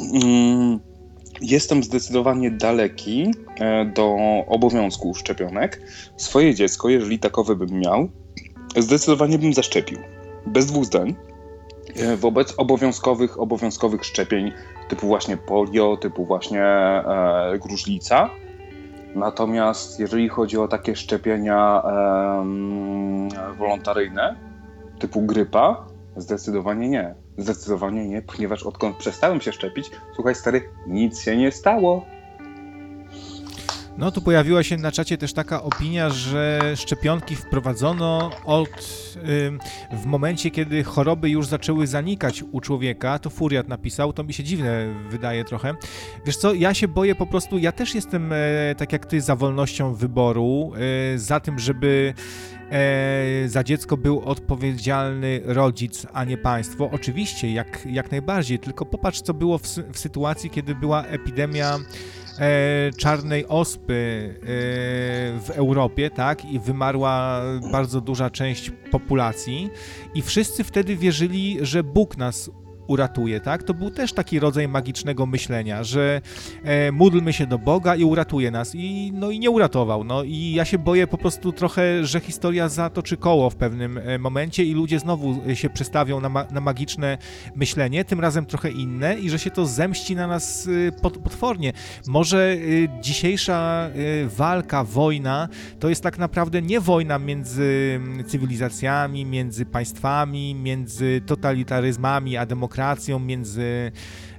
jestem zdecydowanie daleki do obowiązku szczepionek. Swoje dziecko, jeżeli takowe bym miał, zdecydowanie bym zaszczepił. Bez dwóch zdań. Wobec obowiązkowych szczepień typu właśnie polio, typu właśnie gruźlica. Natomiast jeżeli chodzi o takie szczepienia wolontaryjne typu grypa, zdecydowanie nie. Zdecydowanie nie, ponieważ odkąd przestałem się szczepić, słuchaj stary, nic się nie stało. No tu pojawiła się na czacie też taka opinia, że szczepionki wprowadzono w momencie, kiedy choroby już zaczęły zanikać u człowieka. To Furiat napisał, to mi się dziwne wydaje trochę. Wiesz co, ja się boję po prostu, ja też jestem tak jak ty za wolnością wyboru, za tym, żeby za dziecko był odpowiedzialny rodzic, a nie państwo. Oczywiście, jak najbardziej, tylko popatrz, co było w sytuacji, kiedy była epidemia czarnej ospy w Europie, tak, i wymarła bardzo duża część populacji i wszyscy wtedy wierzyli, że Bóg nas uratuje, tak? To był też taki rodzaj magicznego myślenia, że módlmy się do Boga i uratuje nas i nie uratował, no i ja się boję po prostu trochę, że historia zatoczy koło w pewnym momencie i ludzie znowu się przestawią na magiczne myślenie, tym razem trochę inne i że się to zemści na nas potwornie. Może dzisiejsza walka, wojna to jest tak naprawdę nie wojna między cywilizacjami, między państwami, między totalitaryzmami a demokracją, między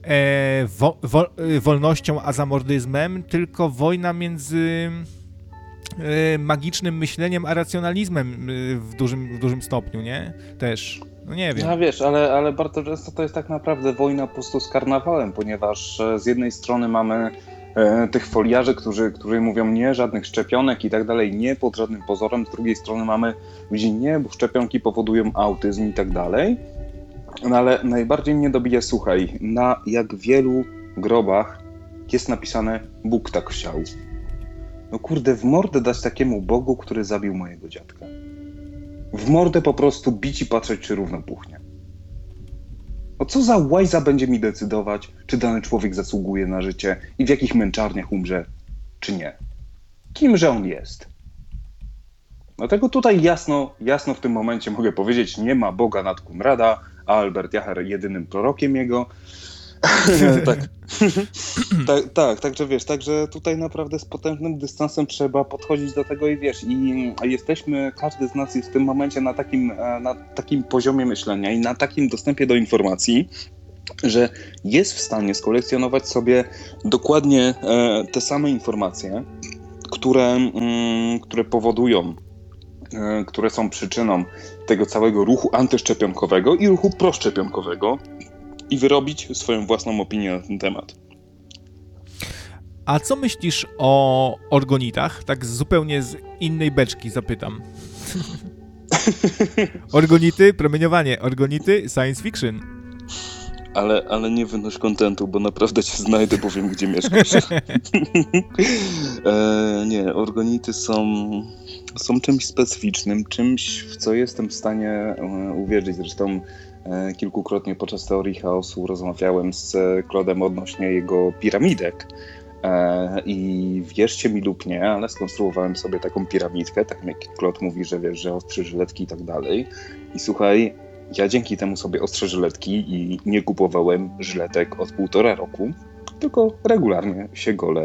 wolnością a zamordyzmem, tylko wojna między magicznym myśleniem a racjonalizmem w dużym stopniu, nie? Też. No nie wiem. No wiesz, ale bardzo często to jest tak naprawdę wojna po prostu z karnawałem, ponieważ z jednej strony mamy tych foliarzy, którzy mówią nie, żadnych szczepionek i tak dalej, nie, pod żadnym pozorem, z drugiej strony mamy ludzi nie, bo szczepionki powodują autyzm i tak dalej. No ale najbardziej mnie dobija, słuchaj, na jak wielu grobach jest napisane Bóg tak chciał. No kurde, w mordę dać takiemu Bogu, który zabił mojego dziadka. W mordę po prostu bić i patrzeć, czy równo puchnie. No co za łajza będzie mi decydować, czy dany człowiek zasługuje na życie i w jakich męczarniach umrze, czy nie. Kimże on jest? Dlatego tutaj jasno w tym momencie mogę powiedzieć, nie ma Boga nad Konrada, a Albert Jacher jedynym prorokiem jego. Także wiesz, także tutaj naprawdę z potężnym dystansem trzeba podchodzić do tego i wiesz, i jesteśmy, każdy z nas jest w tym momencie na takim poziomie myślenia i na takim dostępie do informacji, że jest w stanie skolekcjonować sobie dokładnie te same informacje, które powodują, które są przyczyną tego całego ruchu antyszczepionkowego i ruchu proszczepionkowego i wyrobić swoją własną opinię na ten temat. A co myślisz o orgonitach? Tak zupełnie z innej beczki zapytam. Orgonity, promieniowanie, orgonity, science fiction. Ale nie wynoś kontentu, bo naprawdę cię znajdę, bo wiem, gdzie mieszkasz. Nie, orgonity są czymś specyficznym, czymś, w co jestem w stanie uwierzyć. Zresztą kilkukrotnie podczas teorii chaosu rozmawiałem z Claude'em odnośnie jego piramidek. I wierzcie mi lub nie, ale skonstruowałem sobie taką piramidkę, tak jak Claude mówi, że wiesz, że ostrzy żyletki i tak dalej. I słuchaj, ja dzięki temu sobie ostrzę żyletki i nie kupowałem żyletek od 1,5 roku, tylko regularnie się golę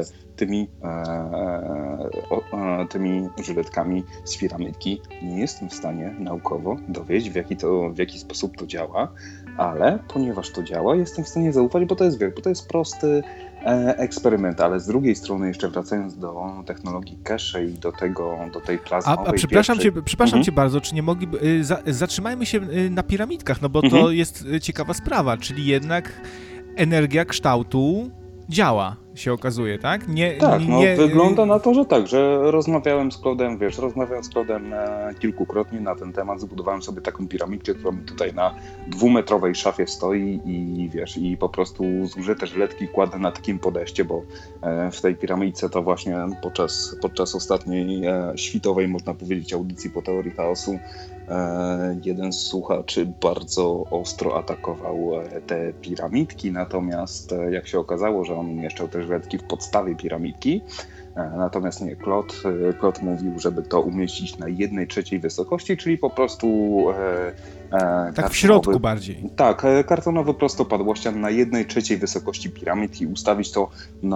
tymi żyletkami z piramidki. Nie jestem w stanie naukowo dowieść, w jaki sposób to działa, ale ponieważ to działa, jestem w stanie zaufać, bo to jest prosty eksperyment, ale z drugiej strony jeszcze wracając do technologii cache i do tej plazmowej... A przepraszam cię bardzo, czy nie mogliby... Zatrzymajmy się na piramidkach, no bo to jest ciekawa sprawa, czyli jednak energia kształtu działa, się okazuje, tak? Wygląda na to, że tak, że rozmawiałem z Claude'em kilkukrotnie na ten temat, zbudowałem sobie taką piramidkę, która mi tutaj na 2-metrowej szafie stoi i wiesz, i po prostu zużyte żyletki kładę na takim podejście, bo w tej piramidce to właśnie podczas ostatniej świtowej, można powiedzieć, audycji po teorii chaosu, jeden z słuchaczy bardzo ostro atakował te piramidki, natomiast jak się okazało, że on umieszczał te żyletki w podstawie piramidki, natomiast nie, Claude mówił, żeby to umieścić na 1/3 wysokości, czyli po prostu tak w środku bardziej. Tak, kartonowy prostopadłościan na 1/3 wysokości piramid i ustawić to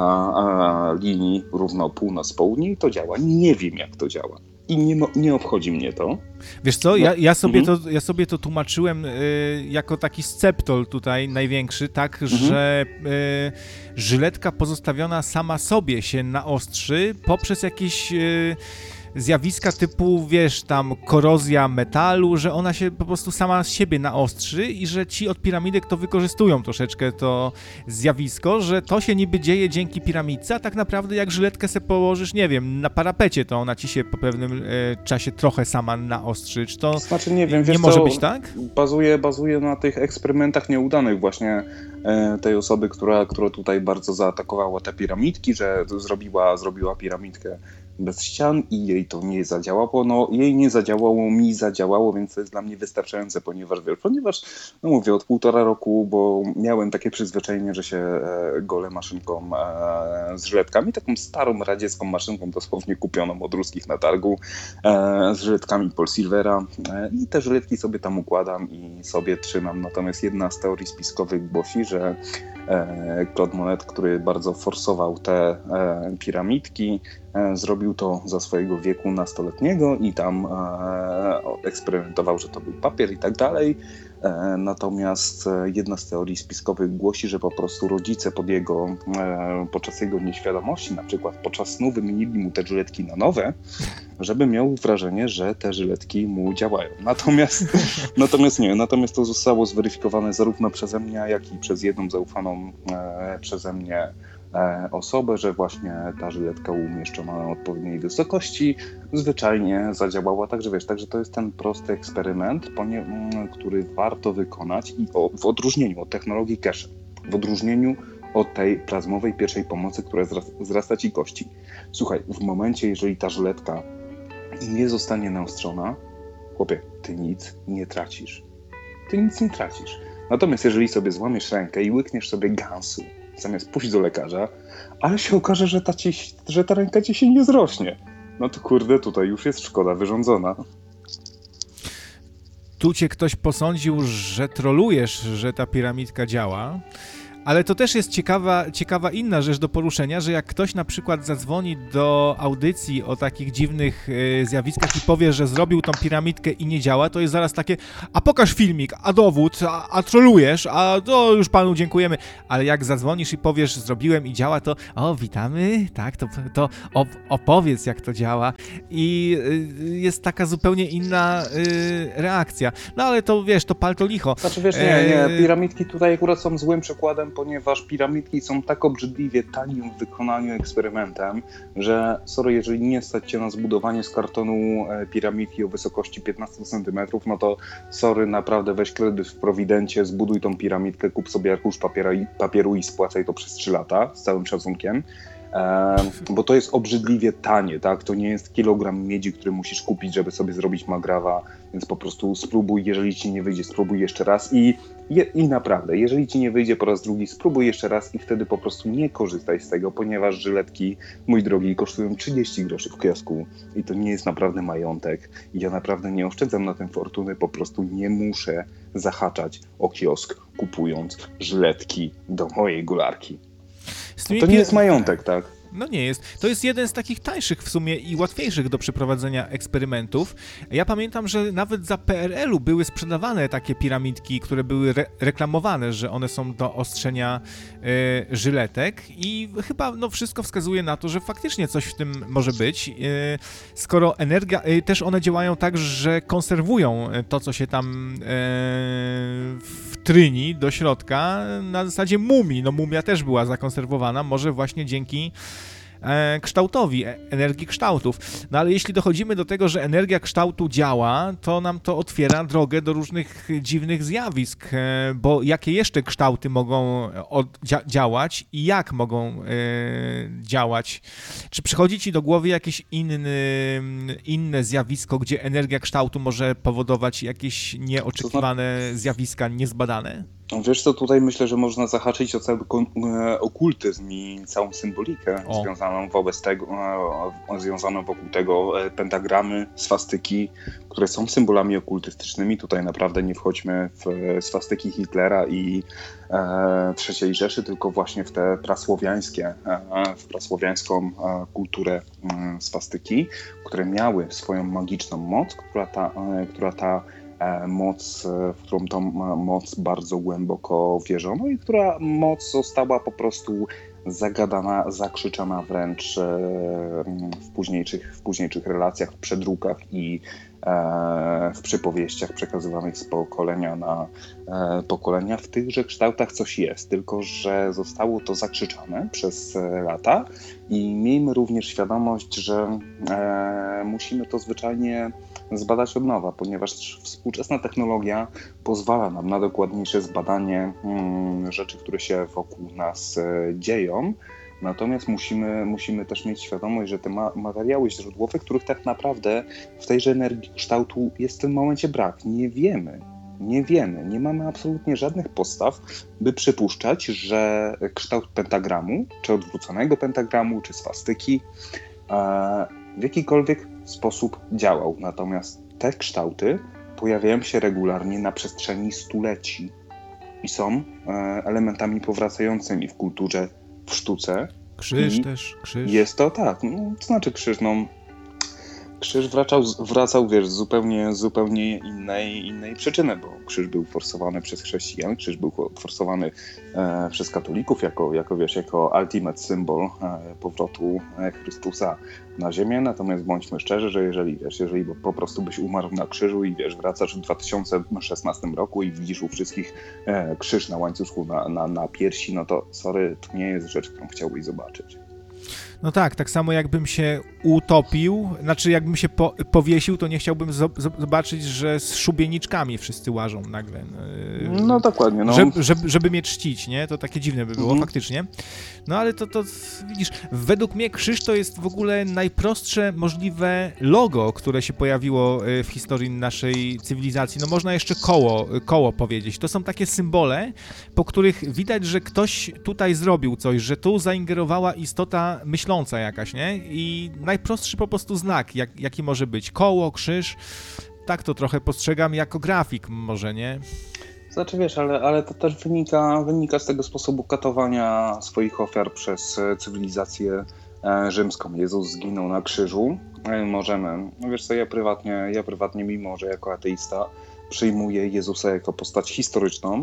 na linii równo północ południe i to działa. Nie wiem, jak to działa. I nie obchodzi mnie to. Wiesz co, ja sobie to tłumaczyłem jako taki sceptol tutaj największy, tak, że żyletka pozostawiona sama sobie się naostrzy poprzez jakieś zjawiska typu, wiesz, tam korozja metalu, że ona się po prostu sama z siebie naostrzy i że ci od piramidek to wykorzystują troszeczkę to zjawisko, że to się niby dzieje dzięki piramidce, a tak naprawdę jak żyletkę sobie położysz, nie wiem, na parapecie, to ona ci się po pewnym czasie trochę sama naostrzy. Czy to znaczy, nie wiem, wiesz, nie może być tak? Bazuje na tych eksperymentach nieudanych właśnie tej osoby, która tutaj bardzo zaatakowała te piramidki, że zrobiła piramidkę bez ścian i jej to nie zadziałało. No jej nie zadziałało, mi zadziałało, więc to jest dla mnie wystarczające, ponieważ no mówię, od 1,5 roku, bo miałem takie przyzwyczajenie, że się golę maszynką z żyletkami, taką starą radziecką maszynką, dosłownie kupioną od ruskich na targu, z żyletkami Polsilvera i te żyletki sobie tam układam i sobie trzymam. Natomiast jedna z teorii spiskowych głosi, że Claude Monette, który bardzo forsował te piramidki, zrobił to za swojego wieku nastoletniego i tam eksperymentował, że to był papier i tak dalej. Natomiast jedna z teorii spiskowych głosi, że po prostu rodzice podczas jego nieświadomości, na przykład podczas snu, wymienili mu te żyletki na nowe, żeby miał wrażenie, że te żyletki mu działają. Natomiast to zostało zweryfikowane zarówno przeze mnie, jak i przez jedną zaufaną przeze mnie osobę, że właśnie ta żyletka umieszczona na odpowiedniej wysokości zwyczajnie zadziałała. Także to jest ten prosty eksperyment, który warto wykonać i w odróżnieniu od technologii cache, w odróżnieniu od tej plazmowej pierwszej pomocy, która zrasta ci kości. Słuchaj, w momencie, jeżeli ta żyletka nie zostanie naostrzona, chłopie, ty nic nie tracisz. Natomiast jeżeli sobie złamiesz rękę i łykniesz sobie gansu, zamiast pójść do lekarza, ale się okaże, że ta ręka ci się nie zrośnie, no to kurde, tutaj już jest szkoda wyrządzona. tu cię ktoś posądził, że trolujesz, że ta piramidka działa. Ale to też jest ciekawa inna rzecz do poruszenia, że jak ktoś na przykład zadzwoni do audycji o takich dziwnych zjawiskach i powie, że zrobił tą piramidkę i nie działa, to jest zaraz takie, a pokaż filmik, a dowód, a trolujesz, a to już panu dziękujemy. Ale jak zadzwonisz i powiesz, zrobiłem i działa, to witamy, tak, to opowiedz, jak to działa. I jest taka zupełnie inna reakcja. No ale to wiesz, to pal to licho. Znaczy wiesz, nie, piramidki tutaj akurat są złym przykładem, ponieważ piramidki są tak obrzydliwie tanim w wykonaniu eksperymentem, że jeżeli nie stać cię na zbudowanie z kartonu piramidki o wysokości 15 cm, no to naprawdę weź kredyt w Prowidencie, zbuduj tą piramidkę, kup sobie arkusz papieru i spłacaj to przez 3 lata, z całym szacunkiem. Bo to jest obrzydliwie tanie, tak? To nie jest kilogram miedzi, który musisz kupić, żeby sobie zrobić magrawa, więc po prostu spróbuj, jeżeli ci nie wyjdzie, spróbuj jeszcze raz i naprawdę, jeżeli ci nie wyjdzie po raz drugi, spróbuj jeszcze raz i wtedy po prostu nie korzystaj z tego, ponieważ żyletki, mój drogi, kosztują 30 groszy w kiosku i to nie jest naprawdę majątek i ja naprawdę nie oszczędzam na tym fortuny, po prostu nie muszę zahaczać o kiosk, kupując żyletki do mojej gularki. To nie jest majątek, tak? No nie jest. To jest jeden z takich tańszych w sumie i łatwiejszych do przeprowadzenia eksperymentów. Ja pamiętam, że nawet za PRL-u były sprzedawane takie piramidki, które były reklamowane, że one są do ostrzenia żyletek i chyba wszystko wskazuje na to, że faktycznie coś w tym może być. Skoro energia, też one działają tak, że konserwują to, co się tam wtryni do środka na zasadzie mumii. No mumia też była zakonserwowana, może właśnie dzięki kształtowi, energii kształtów. No ale jeśli dochodzimy do tego, że energia kształtu działa, to nam to otwiera drogę do różnych dziwnych zjawisk, bo jakie jeszcze kształty mogą działać i jak mogą działać? Czy przychodzi ci do głowy jakieś inne zjawisko, gdzie energia kształtu może powodować jakieś nieoczekiwane zjawiska, niezbadane? Wiesz co, tutaj myślę, że można zahaczyć o cały okultyzm i całą symbolikę związaną wokół tego pentagramy, swastyki, które są symbolami okultystycznymi. Tutaj naprawdę nie wchodźmy w swastyki Hitlera i III Rzeszy, tylko właśnie w te prasłowiańską kulturę swastyki, które miały swoją magiczną moc, która ta moc, w którą tą moc bardzo głęboko wierzono i która moc została po prostu zagadana, zakrzyczana wręcz w późniejszych relacjach, w przedrukach i w przypowieściach przekazywanych z pokolenia na pokolenia. W tychże kształtach coś jest, tylko że zostało to zakrzyczane przez lata i miejmy również świadomość, że musimy to zwyczajnie zbadać od nowa, ponieważ współczesna technologia pozwala nam na dokładniejsze zbadanie rzeczy, które się wokół nas dzieją. Natomiast musimy też mieć świadomość, że te materiały źródłowe, których tak naprawdę w tejże energii kształtu jest w tym momencie brak. Nie mamy absolutnie żadnych podstaw, by przypuszczać, że kształt pentagramu, czy odwróconego pentagramu, czy swastyki w jakikolwiek sposób działał. Natomiast te kształty pojawiają się regularnie na przestrzeni stuleci i są elementami powracającymi w kulturze, w sztuce. Krzyż też, krzyż. Jest to tak, to znaczy krzyż, krzyż wracał, wiesz, z zupełnie innej przyczyny, bo krzyż był forsowany przez chrześcijan, krzyż był forsowany przez katolików jako ultimate symbol powrotu Chrystusa na ziemię, natomiast bądźmy szczerzy, że jeżeli po prostu byś umarł na krzyżu i wracasz w 2016 roku i widzisz u wszystkich krzyż na łańcuszku na piersi, no to sorry, to nie jest rzecz, którą chciałbyś zobaczyć. No tak samo jakbym się utopił, znaczy jakbym się powiesił, to nie chciałbym zobaczyć, że z szubieniczkami wszyscy łażą nagle. No dokładnie. No. Żeby mnie czcić, nie? To takie dziwne by było, faktycznie. No ale to widzisz, według mnie krzyż to jest w ogóle najprostsze możliwe logo, które się pojawiło w historii naszej cywilizacji. No można jeszcze koło powiedzieć. To są takie symbole, po których widać, że ktoś tutaj zrobił coś, że tu zaingerowała istota myśląca jakaś, nie? I najprostszy po prostu znak, jaki może być. Koło, krzyż, tak to trochę postrzegam jako grafik może, nie? Znaczy wiesz, ale to też wynika z tego sposobu katowania swoich ofiar przez cywilizację rzymską. Jezus zginął na krzyżu. Możemy, no wiesz co, ja prywatnie, mimo że jako ateista przyjmuję Jezusa jako postać historyczną.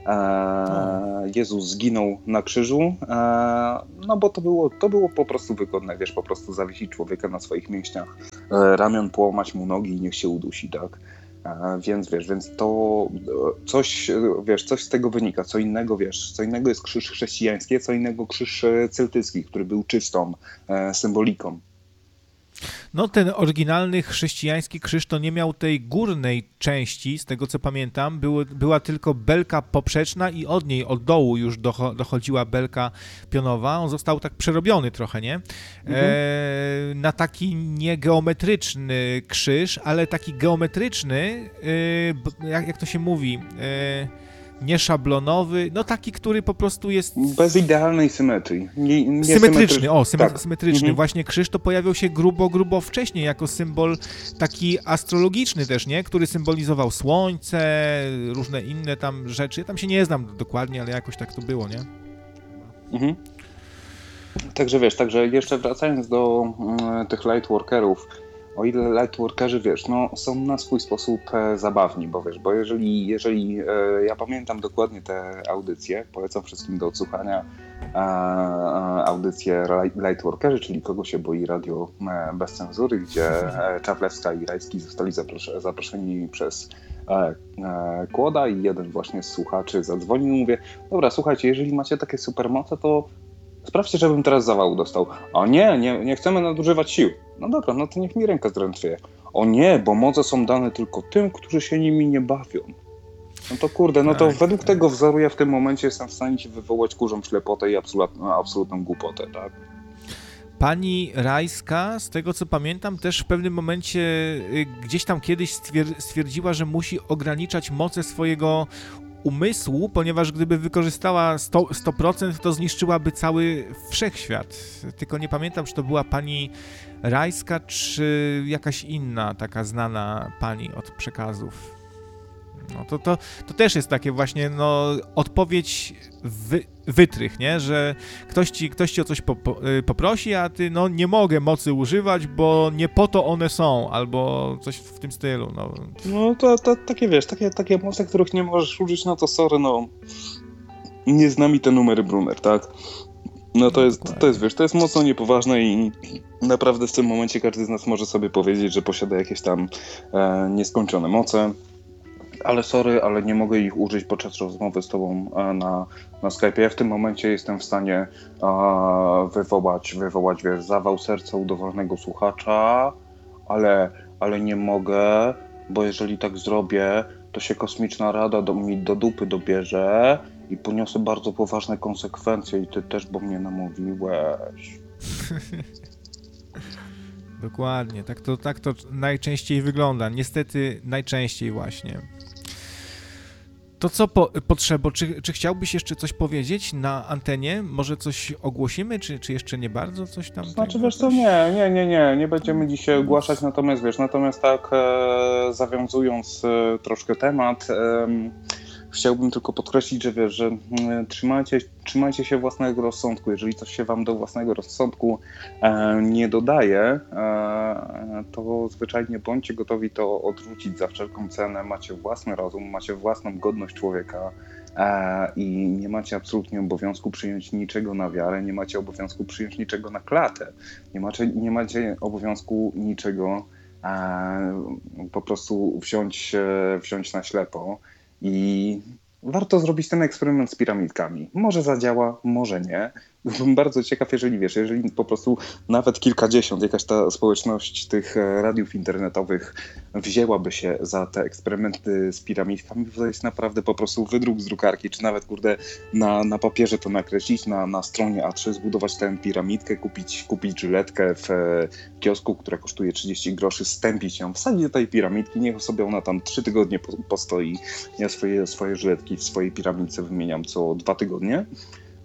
Jezus zginął na krzyżu, no bo to było po prostu wygodne, wiesz, po prostu zawiesić człowieka na swoich mięśniach, ramion, połamać mu nogi i niech się udusi, tak? Więc to coś z tego wynika, co innego jest krzyż chrześcijański, co innego krzyż celtycki, który był czystą symboliką. No ten oryginalny chrześcijański krzyż to nie miał tej górnej części, z tego co pamiętam, była tylko belka poprzeczna i od dołu już dochodziła belka pionowa. On został tak przerobiony trochę, nie? Na taki niegeometryczny krzyż, ale taki geometryczny, jak to się mówi, nieszablonowy, no taki, który po prostu jest... Bez idealnej symetrii. Symetryczny, tak. symetryczny. Właśnie krzyż to pojawiał się grubo wcześniej jako symbol taki astrologiczny też, nie? Który symbolizował słońce, różne inne tam rzeczy. Ja tam się nie znam dokładnie, ale jakoś tak to było, nie? Także jeszcze wracając do tych lightworkerów, o ile lightworkerzy, są na swój sposób zabawni, bo jeżeli ja pamiętam dokładnie te audycje, polecam wszystkim do odsłuchania audycje lightworkerzy, czyli Kogo się boi radio bez cenzury, gdzie Czapleska i Rajski zostali zaproszeni przez Kłoda i jeden właśnie z słuchaczy zadzwonił i mówię, dobra, słuchajcie, jeżeli macie takie supermoce, to sprawdźcie, żebym teraz zawału dostał. O nie chcemy nadużywać sił. No dobra, no to niech mi ręka zdrętwieje. O nie, bo moce są dane tylko tym, którzy się nimi nie bawią. No to kurde, no to według tego wzoru ja w tym momencie jestem w stanie ci wywołać kurzą ślepotę i absolutną głupotę, tak? Pani Rajska, z tego co pamiętam, też w pewnym momencie gdzieś tam kiedyś stwierdziła, że musi ograniczać moce swojego umysłu, ponieważ gdyby wykorzystała 100%, to zniszczyłaby cały wszechświat. Tylko nie pamiętam, czy to była pani Rajska, czy jakaś inna taka znana pani od przekazów. No to też jest takie właśnie, odpowiedź wytrych, nie? Że ktoś ci o coś poprosi, a ty, nie mogę mocy używać, bo nie po to one są, albo coś w tym stylu, No to takie, takie moce, których nie możesz użyć, no to sorry, nie z nami te numery Brunner, tak? No to jest mocno niepoważne i naprawdę w tym momencie każdy z nas może sobie powiedzieć, że posiada jakieś tam nieskończone moce. Ale sorry, ale nie mogę ich użyć podczas rozmowy z tobą na Skype'ie. Ja w tym momencie jestem w stanie wywołać zawał serca u dowolnego słuchacza, ale nie mogę, bo jeżeli tak zrobię, to się kosmiczna rada mi do dupy dobierze i poniosę bardzo poważne konsekwencje i ty też, bo mnie namówiłeś. Dokładnie, tak to najczęściej wygląda. Niestety najczęściej właśnie. To co potrzeba? Czy chciałbyś jeszcze coś powiedzieć na antenie? Może coś ogłosimy, czy jeszcze nie bardzo coś tam? Znaczy nie będziemy dzisiaj ogłaszać, natomiast tak zawiązując troszkę temat, chciałbym tylko podkreślić, że trzymajcie się własnego rozsądku. Jeżeli coś się wam do własnego rozsądku nie dodaje, to zwyczajnie bądźcie gotowi to odrzucić za wszelką cenę. Macie własny rozum, macie własną godność człowieka i nie macie absolutnie obowiązku przyjąć niczego na wiarę, nie macie obowiązku przyjąć niczego na klatę, nie macie obowiązku niczego po prostu wziąć na ślepo. I warto zrobić ten eksperyment z piramidkami. Może zadziała, może nie. Byłbym bardzo ciekaw, jeżeli po prostu nawet kilkadziesiąt, jakaś ta społeczność tych radiów internetowych wzięłaby się za te eksperymenty z piramidkami, to jest naprawdę po prostu wydruk z drukarki, czy nawet na papierze to nakreślić, na stronie A3 zbudować tę piramidkę, kupić żyletkę w kiosku, która kosztuje 30 groszy, stępić ją, wsadzić do tej piramidki, niech sobie ona tam 3 tygodnie postoi. Ja swoje żyletki w swojej piramidce wymieniam co 2 tygodnie.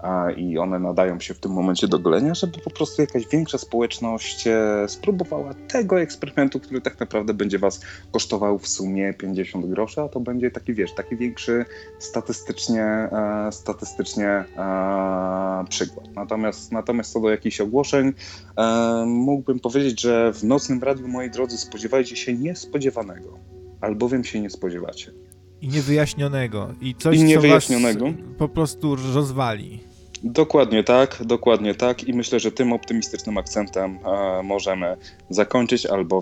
i one nadają się w tym momencie do golenia, żeby po prostu jakaś większa społeczność spróbowała tego eksperymentu, który tak naprawdę będzie was kosztował w sumie 50 groszy, a to będzie taki, taki większy statystycznie przykład. Natomiast co do jakichś ogłoszeń, mógłbym powiedzieć, że w Nocnym Radiu, moi drodzy, spodziewajcie się niespodziewanego, albowiem się nie spodziewacie. I niewyjaśnionego. I coś, niewyjaśnionego. co was po prostu rozwali. Dokładnie tak. I myślę, że tym optymistycznym akcentem możemy zakończyć, albo